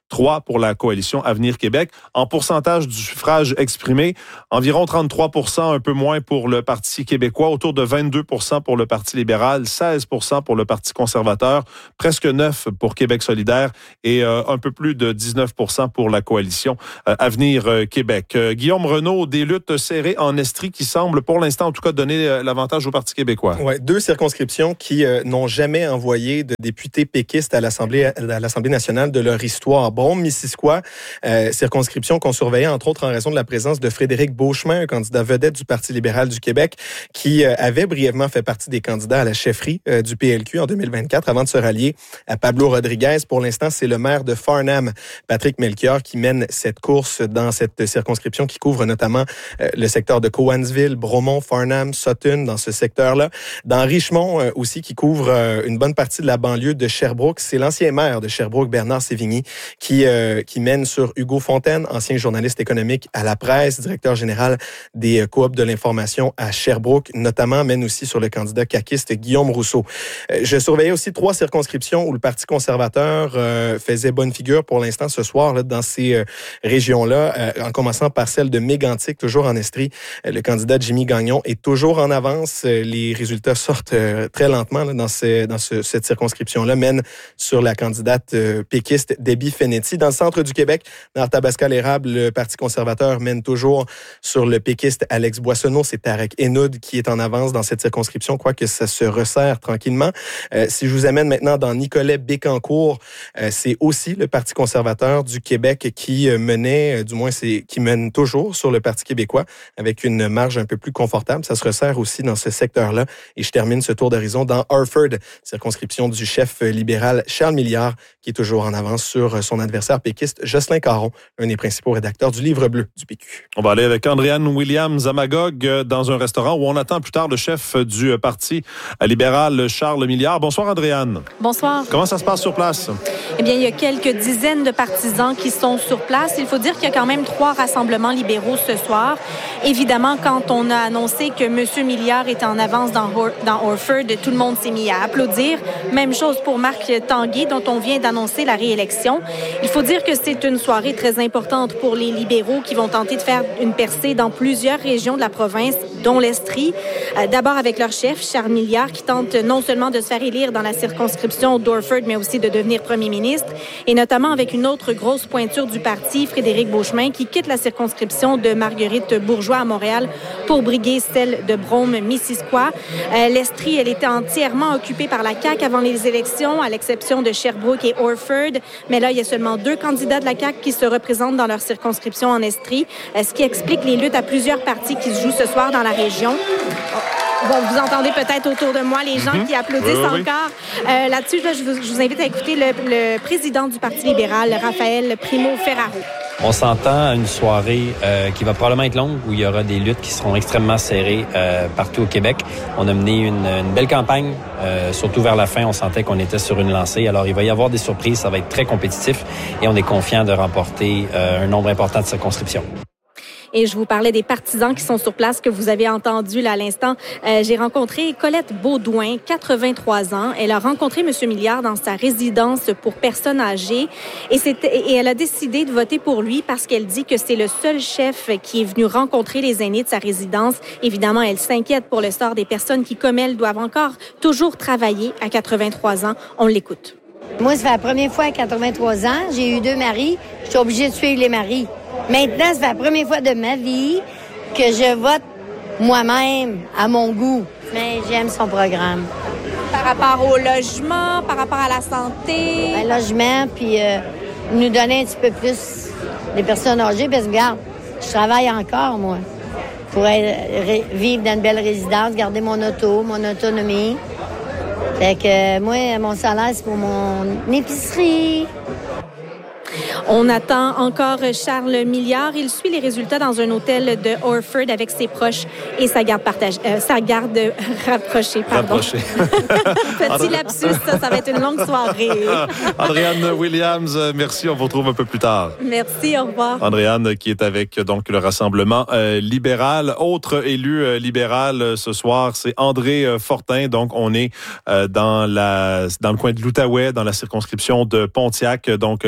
trois pour la coalition Avenir Québec. En pourcentage du suffrage exprimé, environ trente-trois pour cent, un peu moins pour le Parti québécois, autour de vingt-deux pour cent pour le Parti libéral, seize pour cent pour le Parti conservateur, presque neuf pour Québec solidaire et euh, un peu plus de dix-neuf pour cent pour la coalition euh, Avenir euh, Québec. Euh, Guillaume Renaud, des luttes serrées en Estrie qui semblent pour l'instant en tout cas donner euh, l'avantage au Parti québécois. Ouais, deux circonscriptions qui euh, n'ont jamais envoyé de députés péquistes à l'Assemblée à l'Assemblée nationale de leur histoire. Brome-Missisquoi, euh, circonscription qu'on surveillait entre autres en raison de la présence de Frédéric Beauchemin, un candidat vedette du Parti libéral du Québec, qui euh, avait brièvement fait partie des candidats à la chefferie euh, du P L Q en deux mille vingt-quatre avant de se rallier à Pablo Rodriguez. Pour l'instant, c'est le maire de Farnham, Patrick Melchior, qui mène cette course dans cette circonscription qui couvre notamment euh, le secteur de Cowansville, Bromont, Farnham, Sutton, dans ce secteur-là. Dans Richmond euh, aussi, qui couvre euh, une bonne partie de la banlieue de Sherbrooke. C'est l'ancien maire de Sherbrooke, Bernard Sévigny, qui, euh, qui mène sur Hugo Fontaine, ancien journaliste économique à la presse, directeur général des euh, coops de l'information à Sherbrooke, notamment mène aussi sur le candidat caquiste Guillaume Rousseau. Euh, je surveillais aussi trois circonscriptions où le Parti conservateur euh, faisait bonne figure pour l'instant ce soir là, dans ces euh, régions-là, euh, en commençant par celle de Mégantic, toujours en Estrie. Euh, le candidat Jimmy Gagnon est toujours en avance. Euh, les résultats sortent euh, très lentement là, dans, ces, dans ce, cette circonscription-là, mène sur la candidate euh, péquiste Debbie Fenetti. Dans le centre du Québec, dans Arthabasca-l'Érable, le Parti conservateur mène toujours sur le péquiste Alex Boissonneau. C'est Tarek Henoud qui est en avance dans cette circonscription, quoique ça se resserre tranquillement. Euh, si je vous amène maintenant dans Nicolet-Bécancour, euh, c'est aussi le Parti conservateur du Québec qui euh, menait, euh, du moins c'est qui mène toujours sur le Parti québécois avec une marge un peu plus confortable. Ça se resserre aussi dans ce secteur-là. Et je termine ce tour d'horizon dans Harford, circonscription du chef libéral Charles Milliard, qui est toujours en avance sur son adversaire péquiste Jocelyn Caron, un des principaux rédacteurs du Livre bleu du P Q. On va aller avec Andréanne Williams à Magog dans un restaurant où on attend plus tard le chef du Parti libéral Charles Milliard. Bonsoir Andréanne. Bonsoir. Comment ça se passe sur place? Eh bien, il y a quelques dizaines de partisans qui sont sur place. Il faut dire qu'il y a quand même trois rassemblements libéraux ce soir. Évidemment, quand on a annoncé que M. Milliard était en avance dans, dans Orford, tout le monde s'est mis à applaudir. Même chose pour Marc Tanguay, dont on vient d'annoncer la réélection. Il faut dire que c'est une soirée très importante pour les libéraux qui vont tenter de faire une percée dans plusieurs régions de la province, dont l'Estrie. Euh, d'abord avec leur chef, Charles Milliard, qui tente non seulement de se faire élire dans la circonscription d'Orford, mais aussi de devenir premier ministre, et notamment avec une autre grosse pointure du parti, Frédéric Beauchemin, qui quitte la circonscription de Marguerite Bourgeois à Montréal pour briguer celle de Brome-Missisquoi. Euh, L'Estrie, elle était entièrement occupée par la C A Q avant les élections, à l'exception de Sherbrooke et Orford. Mais là, il y a seulement deux candidats de la C A Q qui se représentent dans leur circonscription en Estrie, euh, ce qui explique les luttes à plusieurs partis qui se jouent ce soir dans la région. Bon, vous entendez peut-être autour de moi les gens mm-hmm. qui applaudissent oui, oui, encore. Oui. Euh, là-dessus, là, je, vous, je vous invite à écouter le, le président du Parti libéral, Raphaël Primo-Ferraro. On s'entend à une soirée euh, qui va probablement être longue, où il y aura des luttes qui seront extrêmement serrées euh, partout au Québec. On a mené une, une belle campagne, euh, surtout vers la fin, on sentait qu'on était sur une lancée. Alors, il va y avoir des surprises, ça va être très compétitif et on est confiant de remporter euh, un nombre important de circonscriptions. Et je vous parlais des partisans qui sont sur place que vous avez entendu là à l'instant. Euh, j'ai rencontré Colette Baudouin, quatre-vingt-trois ans. Elle a rencontré M. Milliard dans sa résidence pour personnes âgées et, et elle a décidé de voter pour lui parce qu'elle dit que c'est le seul chef qui est venu rencontrer les aînés de sa résidence. Évidemment, elle s'inquiète pour le sort des personnes qui, comme elle, doivent encore toujours travailler à quatre-vingt-trois ans. On l'écoute. Moi, ça fait la première fois à quatre-vingt-trois ans. J'ai eu deux maris. Je suis obligée de suivre les maris. Maintenant, ça fait la première fois de ma vie que je vote moi-même à mon goût. Mais j'aime son programme. Par rapport au logement, par rapport à la santé? Ben, logement, puis euh, nous donner un petit peu plus des personnes âgées. Parce que, regarde, je travaille encore, moi, pour être, vivre dans une belle résidence, garder mon auto, mon autonomie. Fait que moi, mon salaire, c'est pour mon épicerie. On attend encore Charles Milliard. Il suit les résultats dans un hôtel de Orford avec ses proches et sa garde partagée, euh, sa garde rapprochée. Pardon. Rapprochée. Petit lapsus, ça, ça va être une longue soirée. Andréanne Williams, merci. On vous retrouve un peu plus tard. Merci, au revoir. Andréanne qui est avec donc le Rassemblement euh, libéral. Autre élu euh, libéral euh, ce soir, c'est André euh, Fortin. Donc, on est euh, dans la dans le coin de l'Outaouais, dans la circonscription de Pontiac. Donc, là non plus, c'est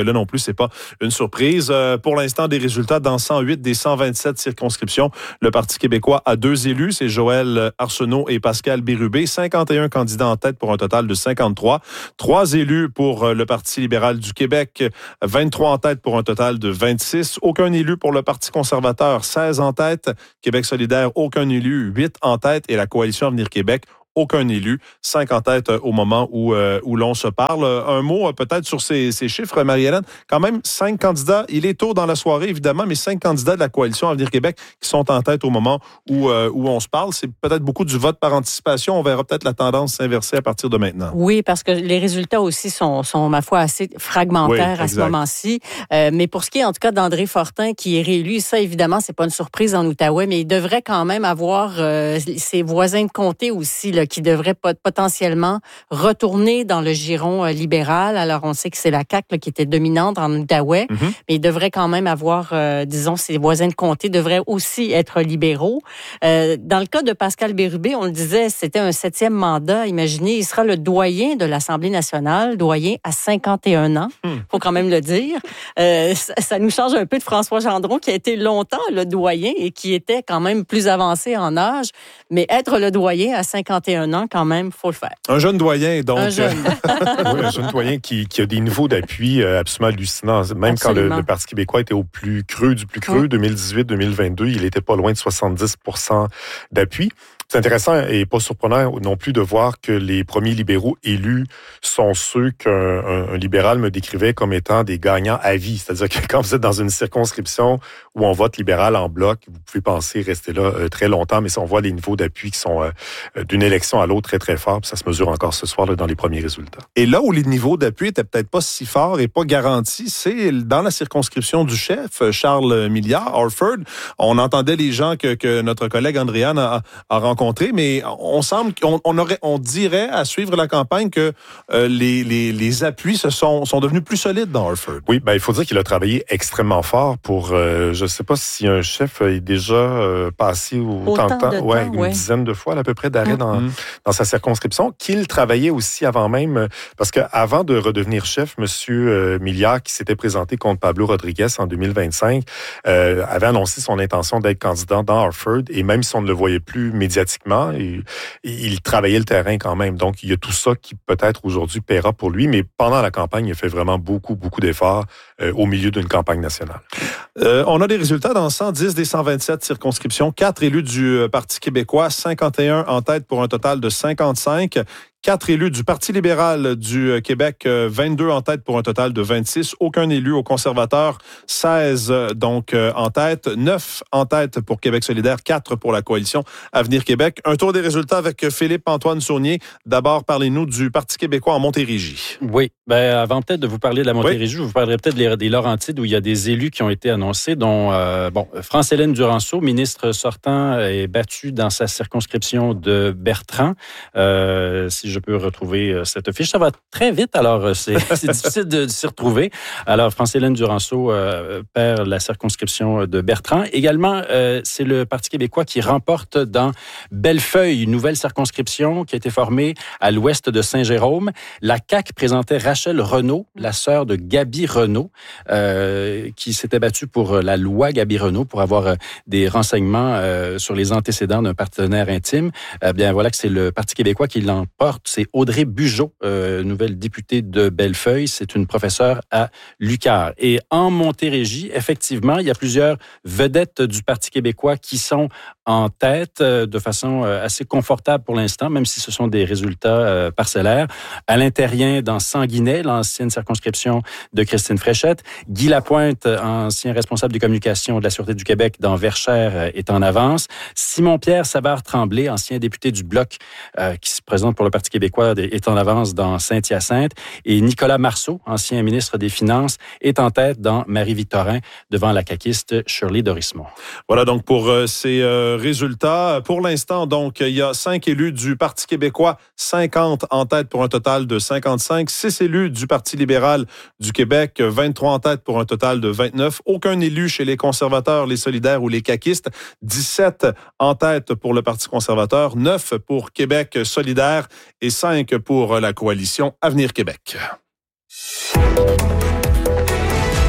c'est pas une surprise. Euh, pour l'instant, des résultats dans cent huit des cent vingt-sept circonscriptions. Le Parti québécois a deux élus, c'est Joël Arsenault et Pascal Bérubé. cinquante et un candidats en tête pour un total de cinquante-trois. Trois élus pour le Parti libéral du Québec, vingt-trois en tête pour un total de vingt-six. Aucun élu pour le Parti conservateur, seize en tête. Québec solidaire, aucun élu, huit en tête. Et la Coalition Avenir Québec, aucun élu, cinq en tête au moment où, euh, où l'on se parle. Un mot peut-être sur ces, ces chiffres, Marie-Hélène. Quand même, cinq candidats, il est tôt dans la soirée, évidemment, mais cinq candidats de la Coalition Avenir Québec qui sont en tête au moment où, euh, où on se parle. C'est peut-être beaucoup du vote par anticipation. On verra peut-être la tendance s'inverser à partir de maintenant. Oui, parce que les résultats aussi sont, sont ma foi, assez fragmentaires oui, à ce moment-ci. Euh, mais pour ce qui est, en tout cas, d'André Fortin, qui est réélu, ça, évidemment, c'est pas une surprise en Outaouais, mais il devrait quand même avoir euh, ses voisins de comté aussi, là, qui devraient potentiellement retourner dans le giron euh, libéral. Alors, on sait que c'est la C A Q là, qui était dominante en Outaouais, mm-hmm. mais il devrait quand même avoir, euh, disons, ses voisins de comté devraient aussi être libéraux. Euh, dans le cas de Pascal Bérubé, on le disait, c'était un septième mandat. Imaginez, il sera le doyen de l'Assemblée nationale, doyen à cinquante et un ans. Il mm. faut quand même le dire. Euh, ça, ça nous change un peu de François Gendron, qui a été longtemps le doyen et qui était quand même plus avancé en âge. Mais être le doyen à cinquante et un ans, quand même, il faut le faire. Un jeune doyen, donc. Un jeune. Oui, un jeune doyen qui, qui a des niveaux d'appui absolument hallucinants. Même absolument. Quand le, le Parti québécois était au plus creux du plus creux, oui. deux mille dix-huit deux mille vingt-deux, il n'était pas loin de soixante-dix pour cent d'appui. C'est intéressant et pas surprenant non plus de voir que les premiers libéraux élus sont ceux qu'un un, un libéral me décrivait comme étant des gagnants à vie. C'est-à-dire que quand vous êtes dans une circonscription où on vote libéral en bloc, vous pouvez penser rester là euh, très longtemps, mais si on voit les niveaux d'appui qui sont euh, d'une élection à l'autre très, très forts, ça se mesure encore ce soir là, dans les premiers résultats. Et là où les niveaux d'appui étaient peut-être pas si forts et pas garantis, c'est dans la circonscription du chef, Charles Milliard, Orford. On entendait les gens que, que notre collègue Andréane a, a rencontrés, mais on semble qu'on on aurait, on dirait à suivre la campagne que euh, les, les, les appuis se sont, sont devenus plus solides dans Orford. Oui, ben il faut dire qu'il a travaillé extrêmement fort pour, euh, je ne sais pas si un chef est déjà euh, passé autant, autant de temps, de ouais, temps une ouais. dizaine de fois à peu près d'arrêt mmh. dans, mmh. dans sa circonscription, qu'il travaillait aussi avant même, parce qu'avant de redevenir chef, M. Euh, Milliard, qui s'était présenté contre Pablo Rodriguez en deux mille vingt-cinq, euh, avait annoncé son intention d'être candidat dans Orford, et même si on ne le voyait plus médiatiquement, Et, et il travaillait le terrain quand même. Donc, il y a tout ça qui peut-être aujourd'hui paiera pour lui, mais pendant la campagne, il a fait vraiment beaucoup, beaucoup d'efforts euh, au milieu d'une campagne nationale. Euh, on a des résultats dans cent dix des cent vingt-sept circonscriptions. Quatre élus du Parti québécois, cinquante et un en tête pour un total de cinquante-cinq. Quatre élus du Parti libéral du Québec, vingt-deux en tête pour un total de vingt-six. Aucun élu aux conservateurs, seize donc en tête. neuf en tête pour Québec solidaire, quatre pour la Coalition Avenir Québec. Un tour des résultats avec Philippe-Antoine Saunier. D'abord, parlez-nous du Parti québécois en Montérégie. Oui, ben avant peut-être de vous parler de la Montérégie, oui. je vous parlerai peut-être des, des Laurentides où il y a des élus qui ont été annoncés, dont euh, bon, France-Hélène Duranceau, ministre sortant, est battue dans sa circonscription de Bertrand. Euh, si je peux retrouver cette fiche. Ça va très vite, alors c'est, c'est difficile de, de s'y retrouver. Alors, France-Hélène Duranceau euh, perd la circonscription de Bertrand. Également, euh, c'est le Parti québécois qui remporte dans Bellefeuille, une nouvelle circonscription qui a été formée à l'ouest de Saint-Jérôme. La C A Q présentait Rachel Renaud, la sœur de Gaby Renaud, euh, qui s'était battue pour la loi Gaby Renaud, pour avoir des renseignements euh, sur les antécédents d'un partenaire intime. Eh bien, voilà que c'est le Parti québécois qui l'emporte. C'est Audrey Bugeaud, euh, nouvelle députée de Bellefeuille. C'est une professeure à l'U Q A R. Et en Montérégie, effectivement, il y a plusieurs vedettes du Parti québécois qui sont en tête euh, de façon euh, assez confortable pour l'instant, même si ce sont des résultats euh, parcellaires. Alain Terrien dans Sanguinet, l'ancienne circonscription de Christine Fréchette. Guy Lapointe, ancien responsable des communications de la Sûreté du Québec dans Verchères, euh, est en avance. Simon-Pierre Savard-Tremblay, ancien député du Bloc, euh, qui se présente pour le Parti québécois, est en avance dans Saint-Hyacinthe. Et Nicolas Marceau, ancien ministre des Finances, est en tête dans Marie-Victorin, devant la caquiste Shirley Dorismont. Voilà donc pour euh, ces euh, résultats. Pour l'instant, donc, il y a cinq élus du Parti québécois, cinquante en tête pour un total de cinquante-cinq. Six élus du Parti libéral du Québec, vingt-trois en tête pour un total de vingt-neuf. Aucun élu chez les conservateurs, les solidaires ou les caquistes. dix-sept en tête pour le Parti conservateur, neuf pour Québec solidaire et cinq pour la Coalition Avenir Québec.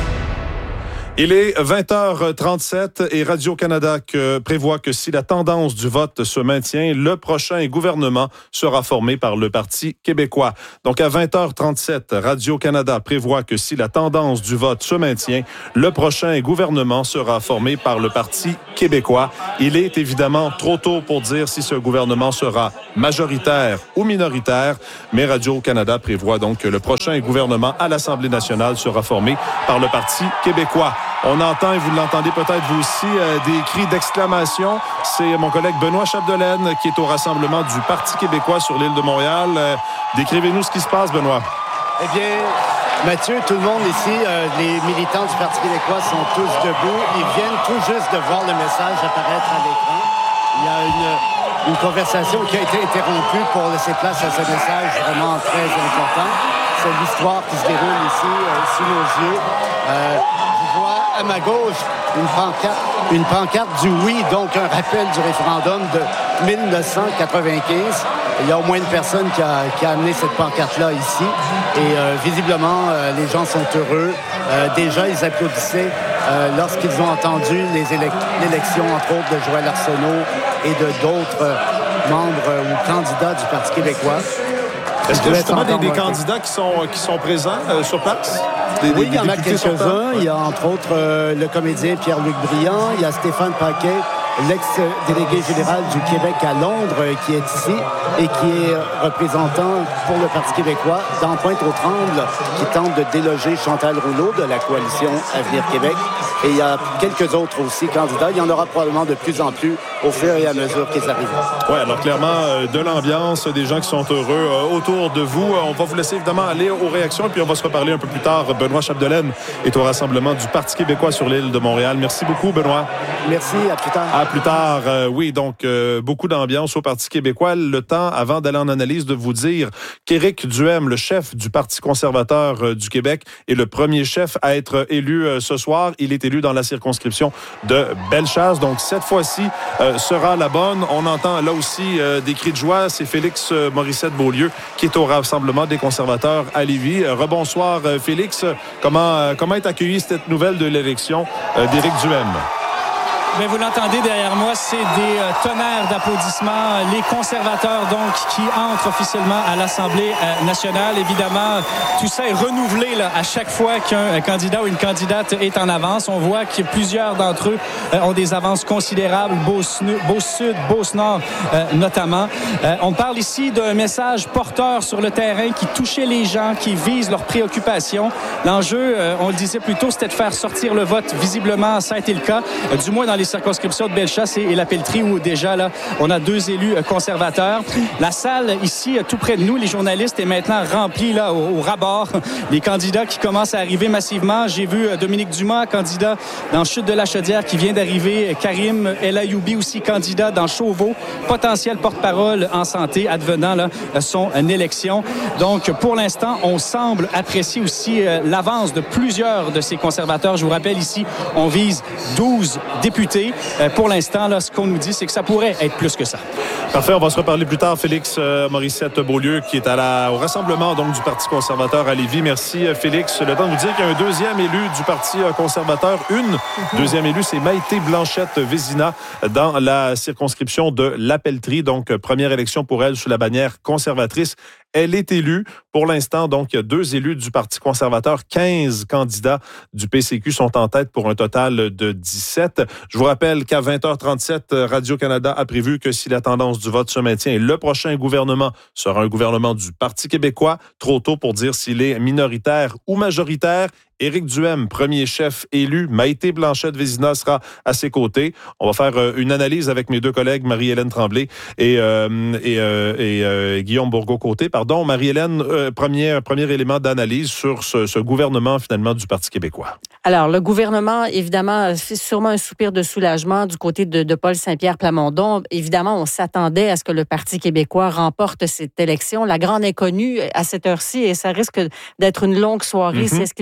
Il est vingt heures trente-sept et Radio-Canada prévoit que si la tendance du vote se maintient, le prochain gouvernement sera formé par le Parti québécois. Donc à vingt heures trente-sept, Radio-Canada prévoit que si la tendance du vote se maintient, le prochain gouvernement sera formé par le Parti québécois. Il est évidemment trop tôt pour dire si ce gouvernement sera majoritaire ou minoritaire, mais Radio-Canada prévoit donc que le prochain gouvernement à l'Assemblée nationale sera formé par le Parti québécois. On entend, et vous l'entendez peut-être vous aussi, euh, des cris d'exclamation. C'est mon collègue Benoît Chapdelaine qui est au rassemblement du Parti québécois sur l'île de Montréal. Euh, décrivez-nous ce qui se passe, Benoît. Eh bien, Mathieu, tout le monde ici, euh, les militants du Parti québécois sont tous debout. Ils viennent tout juste de voir le message apparaître à l'écran. Il y a une, une conversation qui a été interrompue pour laisser place à ce message vraiment très important. C'est l'histoire qui se déroule ici, euh, sous nos yeux. Euh, je vois à ma gauche une pancarte, une pancarte du oui, donc un rappel du référendum de dix-neuf cent quatre-vingt-quinze. Il y a au moins une personne qui a, qui a amené cette pancarte-là ici. Et euh, visiblement, euh, les gens sont heureux. Euh, déjà, ils applaudissaient euh, lorsqu'ils ont entendu les élec- l'élection, entre autres, de Joël Arsenault et de d'autres euh, membres euh, ou candidats du Parti québécois. Est-ce qu'il y a justement des, des candidats qui sont, qui sont présents euh, sur place? Des, oui, des, il y en a députés quelques-uns. Il y a entre autres euh, le comédien Pierre-Luc Briand. Il y a Stéphane Paquet, l'ex-délégué général du Québec à Londres, euh, qui est ici et qui est représentant pour le Parti québécois dans Pointe-aux-Trembles, qui tente de déloger Chantal Rouleau de la coalition Avenir Québec. Et il y a quelques autres aussi candidats. Il y en aura probablement de plus en plus au fur et à mesure qu'ils arrivent. Oui, alors clairement, euh, de l'ambiance, des gens qui sont heureux euh, autour de vous. On va vous laisser évidemment aller aux réactions et puis on va se reparler un peu plus tard. Benoît Chapdelaine est au rassemblement du Parti québécois sur l'île de Montréal. Merci beaucoup, Benoît. Merci, à plus tard. À plus tard. Euh, oui, donc euh, beaucoup d'ambiance au Parti québécois. Le temps, avant d'aller en analyse, de vous dire qu'Éric Duhem, le chef du Parti conservateur euh, du Québec, est le premier chef à être élu euh, ce soir. Il est élu dans la circonscription de Bellechasse. Donc cette fois-ci euh, sera la bonne. On entend là aussi euh, des cris de joie. C'est Félix euh, Morissette-Beaulieu qui est au rassemblement des conservateurs à Lévis. Euh, rebonsoir euh, Félix. Comment, euh, comment est accueillie cette nouvelle de l'élection euh, d'Éric Duhem? Bien, vous l'entendez derrière moi, c'est des euh, tonnerres d'applaudissements. Les conservateurs, donc, qui entrent officiellement à l'Assemblée euh, nationale. Évidemment, tout ça est renouvelé là, à chaque fois qu'un candidat ou une candidate est en avance. On voit que plusieurs d'entre eux euh, ont des avances considérables. Beauce-Sud, Beauce-Nord euh, notamment. Euh, on parle ici d'un message porteur sur le terrain qui touchait les gens, qui vise leurs préoccupations. L'enjeu, euh, on le disait plus tôt, c'était de faire sortir le vote. Visiblement, ça a été le cas, euh, du moins dans les circonscriptions de Bellechasse et la Pelletrie, où déjà, là, on a deux élus conservateurs. La salle, ici, tout près de nous, les journalistes, est maintenant remplie là, au, au ras-bord. Les candidats qui commencent à arriver massivement. J'ai vu Dominique Dumas, candidat dans Chute de la Chaudière, qui vient d'arriver. Karim El Ayoubi, aussi candidat dans Chauveau, potentiel porte-parole en santé, advenant là, son élection. Donc, pour l'instant, on semble apprécier aussi euh, l'avance de plusieurs de ces conservateurs. Je vous rappelle ici, on vise douze députés. Pour l'instant, là, ce qu'on nous dit, c'est que ça pourrait être plus que ça. Parfait, on va se reparler plus tard. Félix euh, Morissette-Beaulieu, qui est à la, au rassemblement donc, du Parti conservateur à Lévis. Merci, Félix. Le temps de vous dire qu'il y a un deuxième élu du Parti conservateur. Une deuxième élue, c'est Maïté Blanchette-Vézina dans la circonscription de La Pelletrie. Donc, première élection pour elle sous la bannière conservatrice. Elle est élue. Pour l'instant, donc, il y a deux élus du Parti conservateur. quinze candidats du P C Q sont en tête pour un total de dix-sept. Je vous rappelle qu'à vingt heures trente-sept, Radio-Canada a prévu que si la tendance du vote se maintient, le prochain gouvernement sera un gouvernement du Parti québécois. Trop tôt pour dire s'il est minoritaire ou majoritaire. Éric Duhem, premier chef élu. Maïté Blanchette-Vézina sera à ses côtés. On va faire euh, une analyse avec mes deux collègues, Marie-Hélène Tremblay et, euh, et, euh, et euh, Guillaume Bourgault-Côté. Pardon, Marie-Hélène, euh, premier, premier élément d'analyse sur ce, ce gouvernement, finalement, du Parti québécois. Alors, le gouvernement, évidemment, fait sûrement un soupir de soulagement du côté de, de Paul Saint-Pierre Plamondon. Évidemment, on s'attendait à ce que le Parti québécois remporte cette élection. La grande inconnue à cette heure-ci, et ça risque d'être une longue soirée, mm-hmm. c'est ce qu'il parvient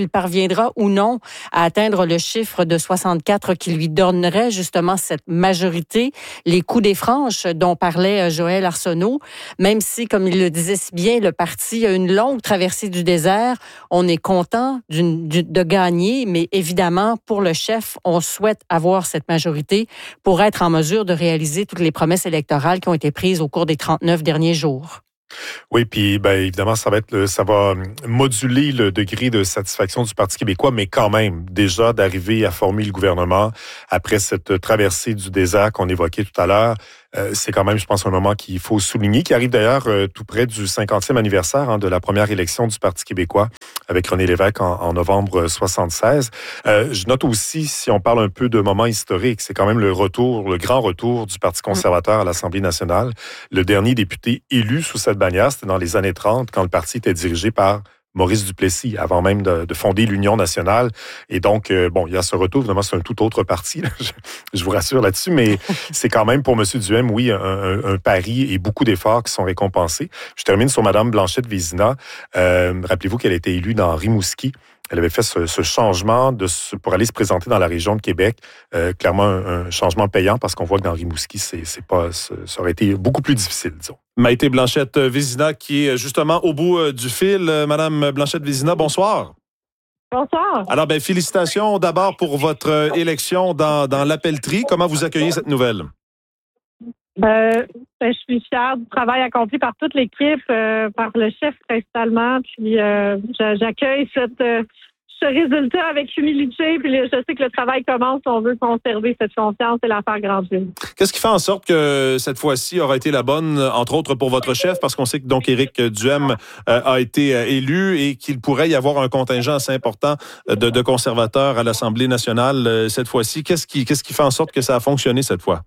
parviendra ou non à atteindre le chiffre de soixante-quatre qui lui donnerait justement cette majorité, les coups des franches dont parlait Joël Arsenault, même si, comme il le disait si bien, le parti a une longue traversée du désert, on est content d'une, d'une, de gagner, mais évidemment, pour le chef, on souhaite avoir cette majorité pour être en mesure de réaliser toutes les promesses électorales qui ont été prises au cours des trente-neuf derniers jours. Oui, puis ben évidemment, ça va être, ça va moduler le degré de satisfaction du Parti québécois, mais quand même, déjà d'arriver à former le gouvernement après cette traversée du désert qu'on évoquait tout à l'heure, euh, c'est quand même, je pense, un moment qu'il faut souligner, qui arrive d'ailleurs euh, tout près du cinquantième anniversaire hein, de la première élection du Parti québécois avec René Lévesque en, en novembre soixante-seize. Euh, je note aussi, si on parle un peu de moment historique, c'est quand même le retour, le grand retour du Parti conservateur à l'Assemblée nationale. Le dernier député élu sous cette bannière, c'était dans les années trente, quand le parti était dirigé par Maurice Duplessis, avant même de, de fonder l'Union nationale. Et donc, euh, bon, il y a ce retour, évidemment, c'est un tout autre parti, là, je, je vous rassure là-dessus, mais c'est quand même pour M. Duhem, oui, un, un, un pari et beaucoup d'efforts qui sont récompensés. Je termine sur Mme Blanchette-Vézina. Euh, rappelez-vous qu'elle a été élue dans Rimouski. Elle avait fait ce, ce changement de ce, pour aller se présenter dans la région de Québec. Euh, clairement, un, un changement payant parce qu'on voit que dans Rimouski, c'est, c'est pas, ça aurait été beaucoup plus difficile, disons. Maïté Blanchette-Vézina, qui est justement au bout du fil. Madame Blanchette-Vézina, bonsoir. Bonsoir. Alors, ben, félicitations d'abord pour votre élection dans, dans l'appellerie. Comment vous accueillez cette nouvelle? Euh, ben, je suis fière du travail accompli par toute l'équipe, euh, par le chef principalement. Puis euh, j'accueille cette, euh, ce résultat avec humilité. Puis je sais que le travail commence. On veut conserver cette confiance et la faire grandir. Qu'est-ce qui fait en sorte que cette fois-ci aura été la bonne, entre autres pour votre chef, parce qu'on sait que donc Éric Duhem euh, a été euh, élu et qu'il pourrait y avoir un contingent assez important de, de conservateurs à l'Assemblée nationale euh, cette fois-ci. Qu'est-ce qui, qu'est-ce qui fait en sorte que ça a fonctionné cette fois?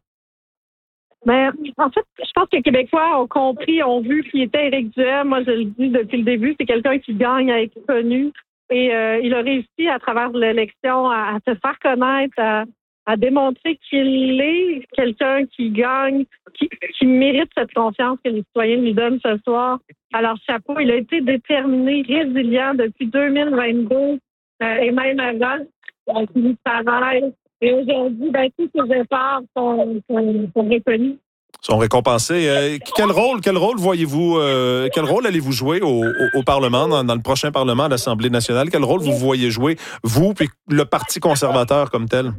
Mais en fait, je pense que les Québécois ont compris, ont vu qui était Éric Duhem. Moi, je le dis depuis le début, c'est quelqu'un qui gagne à être connu. Et euh, il a réussi à travers l'élection à, à se faire connaître, à, à démontrer qu'il est quelqu'un qui gagne, qui, qui mérite cette confiance que les citoyens lui donnent ce soir. Alors, chapeau, il a été déterminé, résilient depuis deux mille vingt-deux euh, et même avant. Donc, il travaille. Et aujourd'hui, ben, tous ces efforts sont, sont, sont reconnus. Sont récompensés. Euh, quel rôle, quel rôle voyez-vous, euh, quel rôle allez-vous jouer au, au, au Parlement, dans, dans le prochain Parlement, à l'Assemblée nationale? Quel rôle vous voyez jouer, vous, puis le Parti conservateur comme tel?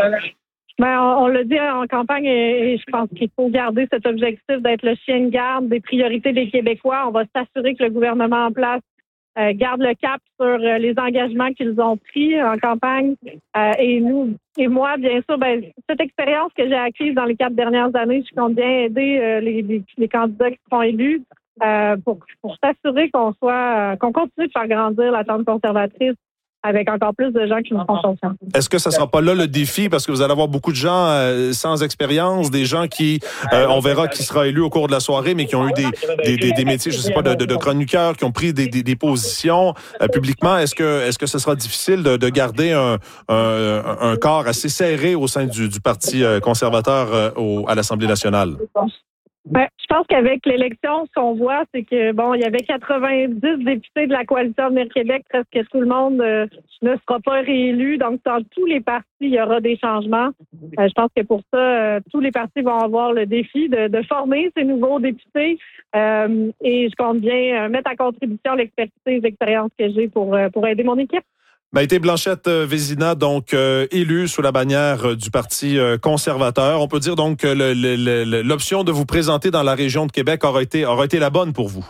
Ben, on, on l'a dit en campagne et, et je pense qu'il faut garder cet objectif d'être le chien de garde des priorités des Québécois. On va s'assurer que le gouvernement en place Euh, garde le cap sur euh, les engagements qu'ils ont pris en campagne. Euh, et nous, et moi, bien sûr, ben, cette expérience que j'ai acquise dans les quatre dernières années, je compte bien aider euh, les, les, les candidats qui seront élus euh, pour, pour s'assurer qu'on soit, euh, qu'on continue de faire grandir la tente conservatrice avec encore plus de gens qui nous font confiance. Est-ce que ça ne sera pas là le défi? Parce que vous allez avoir beaucoup de gens euh, sans expérience, des gens qui, euh, on verra qui sera élu au cours de la soirée, mais qui ont eu des, des, des, des métiers, je ne sais pas, de, de, de chroniqueurs, qui ont pris des, des, des positions euh, publiquement. Est-ce que, est-ce que ce sera difficile de, de garder un, un, un corps assez serré au sein du, du Parti conservateur euh, au, à l'Assemblée nationale? Ben, je pense qu'avec l'élection, ce qu'on voit, c'est que bon, il y avait quatre-vingt-dix députés de la coalition Avenir Québec, presque tout le monde euh, ne sera pas réélu. Donc, dans tous les partis, il y aura des changements. Euh, je pense que pour ça, euh, tous les partis vont avoir le défi de, de former ces nouveaux députés. Euh, et je compte bien euh, mettre à contribution l'expertise et l'expérience que j'ai pour, euh, pour aider mon équipe. Maïté Blanchette-Vézina, donc euh, élue sous la bannière du Parti euh, conservateur. On peut dire donc que le, le, le, l'option de vous présenter dans la région de Québec aura été, aura été la bonne pour vous.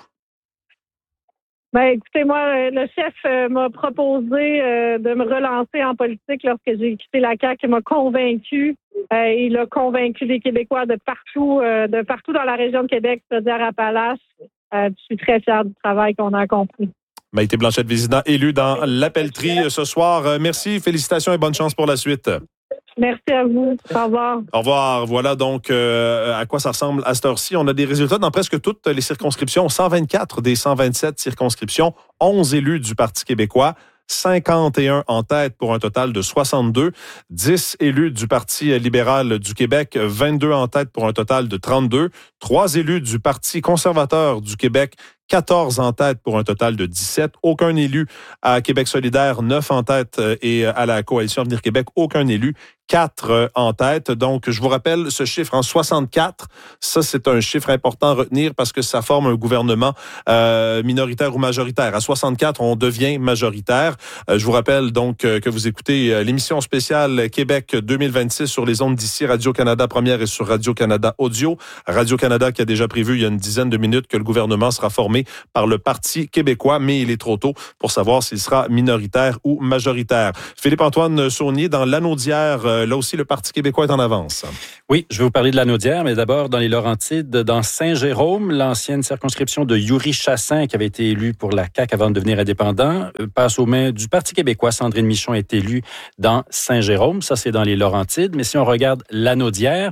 Ben, écoutez, moi, le chef euh, m'a proposé euh, de me relancer en politique lorsque j'ai quitté la C A Q. Il m'a convaincu. Euh, il a convaincu les Québécois de partout, euh, de partout dans la région de Québec, c'est-à-dire à Appalaches. Euh, je suis très fière du travail qu'on a accompli. Maïté Blanchette-Vézina, élue dans l'appellerie ce soir. Merci, félicitations et bonne chance pour la suite. Merci à vous. Au revoir. Au revoir. Voilà donc euh, à quoi ça ressemble à cette heure-ci. On a des résultats dans presque toutes les circonscriptions. cent vingt-quatre des cent vingt-sept circonscriptions. onze élus du Parti québécois. cinquante et un en tête pour un total de soixante-deux. dix élus du Parti libéral du Québec, vingt-deux en tête pour un total de trente-deux. trois élus du Parti conservateur du Québec, quatorze en tête pour un total de dix-sept. Aucun élu à Québec solidaire, neuf en tête, et à la Coalition Avenir Québec, aucun élu. Quatre en tête. Donc, je vous rappelle ce chiffre en soixante-quatre. Ça, c'est un chiffre important à retenir parce que ça forme un gouvernement euh, minoritaire ou majoritaire. À soixante-quatre, on devient majoritaire. Euh, je vous rappelle donc euh, que vous écoutez euh, l'émission spéciale Québec deux mille vingt-six sur les ondes d'ici Radio-Canada Première et sur Radio-Canada Audio. Radio-Canada qui a déjà prévu il y a une dizaine de minutes que le gouvernement sera formé par le Parti québécois, mais il est trop tôt pour savoir s'il sera minoritaire ou majoritaire. Philippe-Antoine Saunier, dans l'Anaudière, euh, là aussi, le Parti québécois est en avance. Oui, je vais vous parler de l'Anaudière, mais d'abord dans les Laurentides, dans Saint-Jérôme, l'ancienne circonscription de Yuri Chassin, qui avait été élu pour la C A Q avant de devenir indépendant, passe aux mains du Parti québécois. Sandrine Michon est élue dans Saint-Jérôme. Ça, c'est dans les Laurentides. Mais si on regarde l'Anaudière,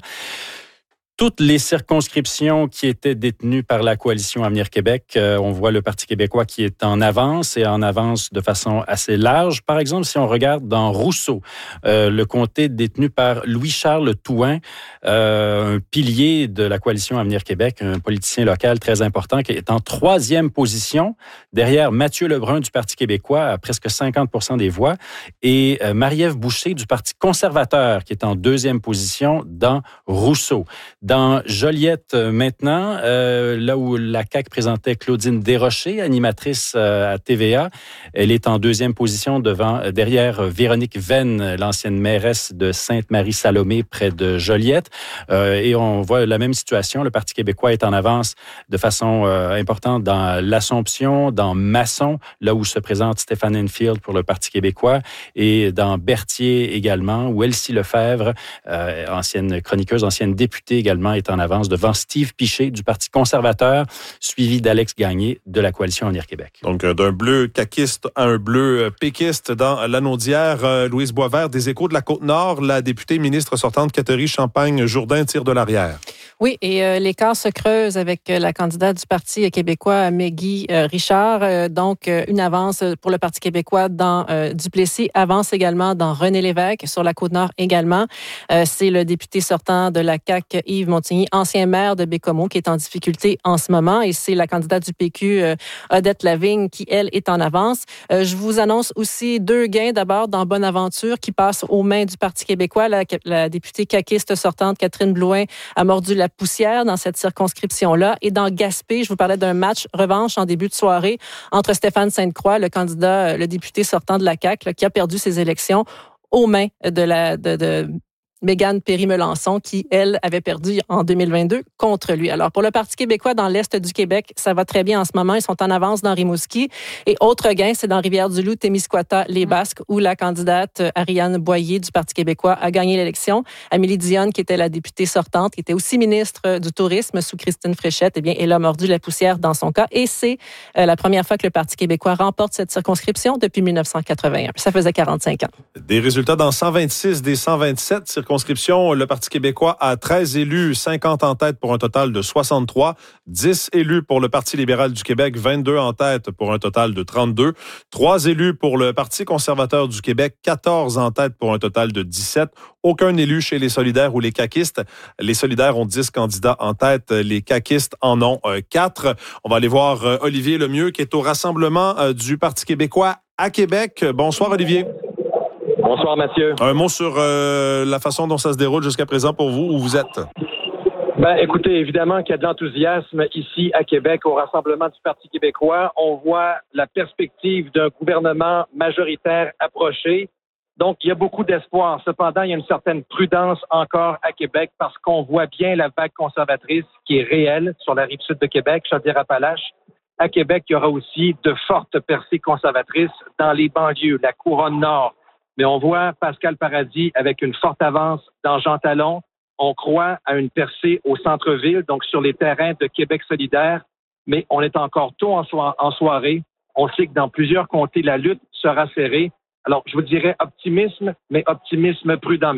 toutes les circonscriptions qui étaient détenues par la Coalition Avenir Québec, euh, on voit le Parti québécois qui est en avance et en avance de façon assez large. Par exemple, si on regarde dans Rousseau, euh, le comté détenu par Louis-Charles Touin, euh, un pilier de la Coalition Avenir Québec, un politicien local très important qui est en troisième position, derrière Mathieu Lebrun du Parti québécois à presque cinquante pour cent des voix et euh, Marie-Ève Boucher du Parti conservateur qui est en deuxième position dans Rousseau. Dans Joliette, maintenant, euh, là où la C A Q présentait Claudine Desrochers, animatrice euh, à T V A, elle est en deuxième position devant, derrière Véronique Venn, l'ancienne mairesse de Sainte-Marie-Salomé, près de Joliette. Euh, et on voit la même situation. Le Parti québécois est en avance de façon euh, importante dans l'Assomption, dans Masson, là où se présente Stéphane Enfield pour le Parti québécois, et dans Berthier également, où Elsie Lefebvre, euh, ancienne chroniqueuse, ancienne députée également, est en avance devant Steve Piché du Parti conservateur, suivi d'Alex Gagné de la Coalition Avenir Québec. Donc, d'un bleu caquiste à un bleu péquiste dans l'Anaudière. Euh, Louise Boisvert, des Échos de la Côte-Nord, la députée ministre sortante Catherine Champagne-Jourdain tire de l'arrière. Oui, et euh, l'écart se creuse avec euh, la candidate du Parti québécois, Maggie euh, Richard. Euh, donc, euh, une avance pour le Parti québécois dans euh, Duplessis, avance également dans René Lévesque, sur la Côte-Nord également. Euh, c'est le député sortant de la C A Q, Yves Montigny, ancien maire de Bécomo, qui est en difficulté en ce moment. Et c'est la candidate du P Q, euh, Odette Lavigne, qui, elle, est en avance. Euh, je vous annonce aussi deux gains. D'abord, dans Bonaventure, qui passe aux mains du Parti québécois. La, la députée caquiste sortante, Catherine Blouin, a mordu la poussière dans cette circonscription-là. Et dans Gaspé, je vous parlais d'un match revanche en début de soirée entre Stéphane Sainte-Croix, le candidat, le député sortant de la C A Q, là, qui a perdu ses élections aux mains de la de, de Mégane Perry-Melançon, qui, elle, avait perdu en deux mille vingt-deux contre lui. Alors, pour le Parti québécois dans l'Est du Québec, ça va très bien en ce moment. Ils sont en avance dans Rimouski. Et autre gain, c'est dans Rivière-du-Loup, Témiscouata, les Basques, où la candidate Ariane Boyer du Parti québécois a gagné l'élection. Amélie Dionne, qui était la députée sortante, qui était aussi ministre du Tourisme sous Christine Fréchette, eh bien, elle a mordu la poussière dans son cas. Et c'est euh, la première fois que le Parti québécois remporte cette circonscription depuis dix-neuf cent quatre-vingt-un. Ça faisait quarante-cinq ans. Des résultats dans cent vingt-six des cent vingt-sept circonscriptions. Le Parti québécois a treize élus, cinquante en tête pour un total de soixante-trois. dix élus pour le Parti libéral du Québec, vingt-deux en tête pour un total de trente-deux. trois élus pour le Parti conservateur du Québec, quatorze en tête pour un total de dix-sept. Aucun élu chez les solidaires ou les caquistes. Les solidaires ont dix candidats en tête, les caquistes en ont quatre. On va aller voir Olivier Lemieux qui est au rassemblement du Parti québécois à Québec. Bonsoir Olivier. Bonsoir, Mathieu. Un mot sur euh, la façon dont ça se déroule jusqu'à présent pour vous, où vous êtes? Ben, écoutez, évidemment qu'il y a de l'enthousiasme ici à Québec au Rassemblement du Parti québécois. On voit la perspective d'un gouvernement majoritaire approcher. Donc, il y a beaucoup d'espoir. Cependant, il y a une certaine prudence encore à Québec parce qu'on voit bien la vague conservatrice qui est réelle sur la rive sud de Québec, Chaudière-Appalaches. À Québec, il y aura aussi de fortes percées conservatrices dans les banlieues, la couronne nord. Mais on voit Pascal Paradis avec une forte avance dans Jean Talon. On croit à une percée au centre-ville, donc sur les terrains de Québec solidaire. Mais on est encore tôt en, so- en soirée. On sait que dans plusieurs comtés, la lutte sera serrée. Alors, je vous dirais optimisme, mais optimisme prudent, Mathieu.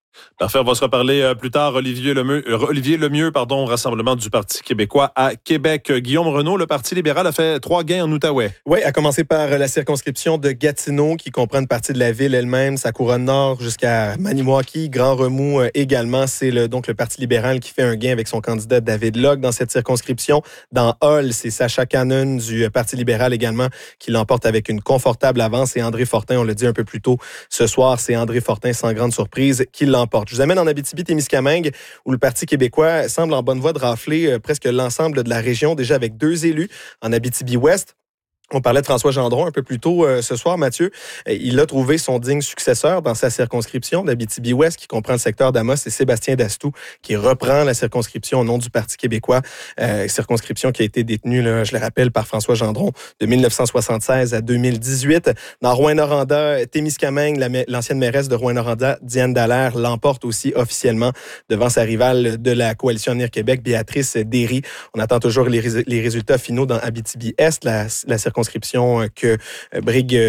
Parfait, on va se reparler euh, plus tard. Olivier Lemieux, euh, Olivier Lemieux, pardon, Rassemblement du Parti québécois à Québec. Guillaume Renaud, le Parti libéral a fait trois gains en Outaouais. Oui, à commencer par la circonscription de Gatineau, qui comprend une partie de la ville elle-même, sa couronne nord jusqu'à Maniwaki, Grand Remous euh, également. C'est le, donc le Parti libéral qui fait un gain avec son candidat David Locke dans cette circonscription. Dans Hull, c'est Sacha Cannon du Parti libéral également qui l'emporte avec une confortable avance. Et André Fortin, on l'a dit un peu plus tôt ce soir, c'est André Fortin, sans grande surprise, qui l'emporte. Je vous amène en Abitibi-Témiscamingue, où le Parti québécois semble en bonne voie de rafler euh, presque l'ensemble de la région, déjà avec deux élus en Abitibi-Ouest. On parlait de François Gendron un peu plus tôt euh, ce soir, Mathieu. Il a trouvé son digne successeur dans sa circonscription d'Abitibi-Ouest, qui comprend le secteur d'Amos. C'est Sébastien Dastou qui reprend la circonscription au nom du Parti québécois. Euh, circonscription qui a été détenue, là, je le rappelle, par François Gendron de dix-neuf cent soixante-seize à deux mille dix-huit. Dans Rouyn-Noranda, Témiscamingue, la, l'ancienne mairesse de Rouyn-Noranda, Diane Dallaire, l'emporte aussi officiellement devant sa rivale de la Coalition Avenir Québec, Béatrice Derry. On attend toujours les, rés- les résultats finaux dans Abitibi-Est, la, la circonscription que brigue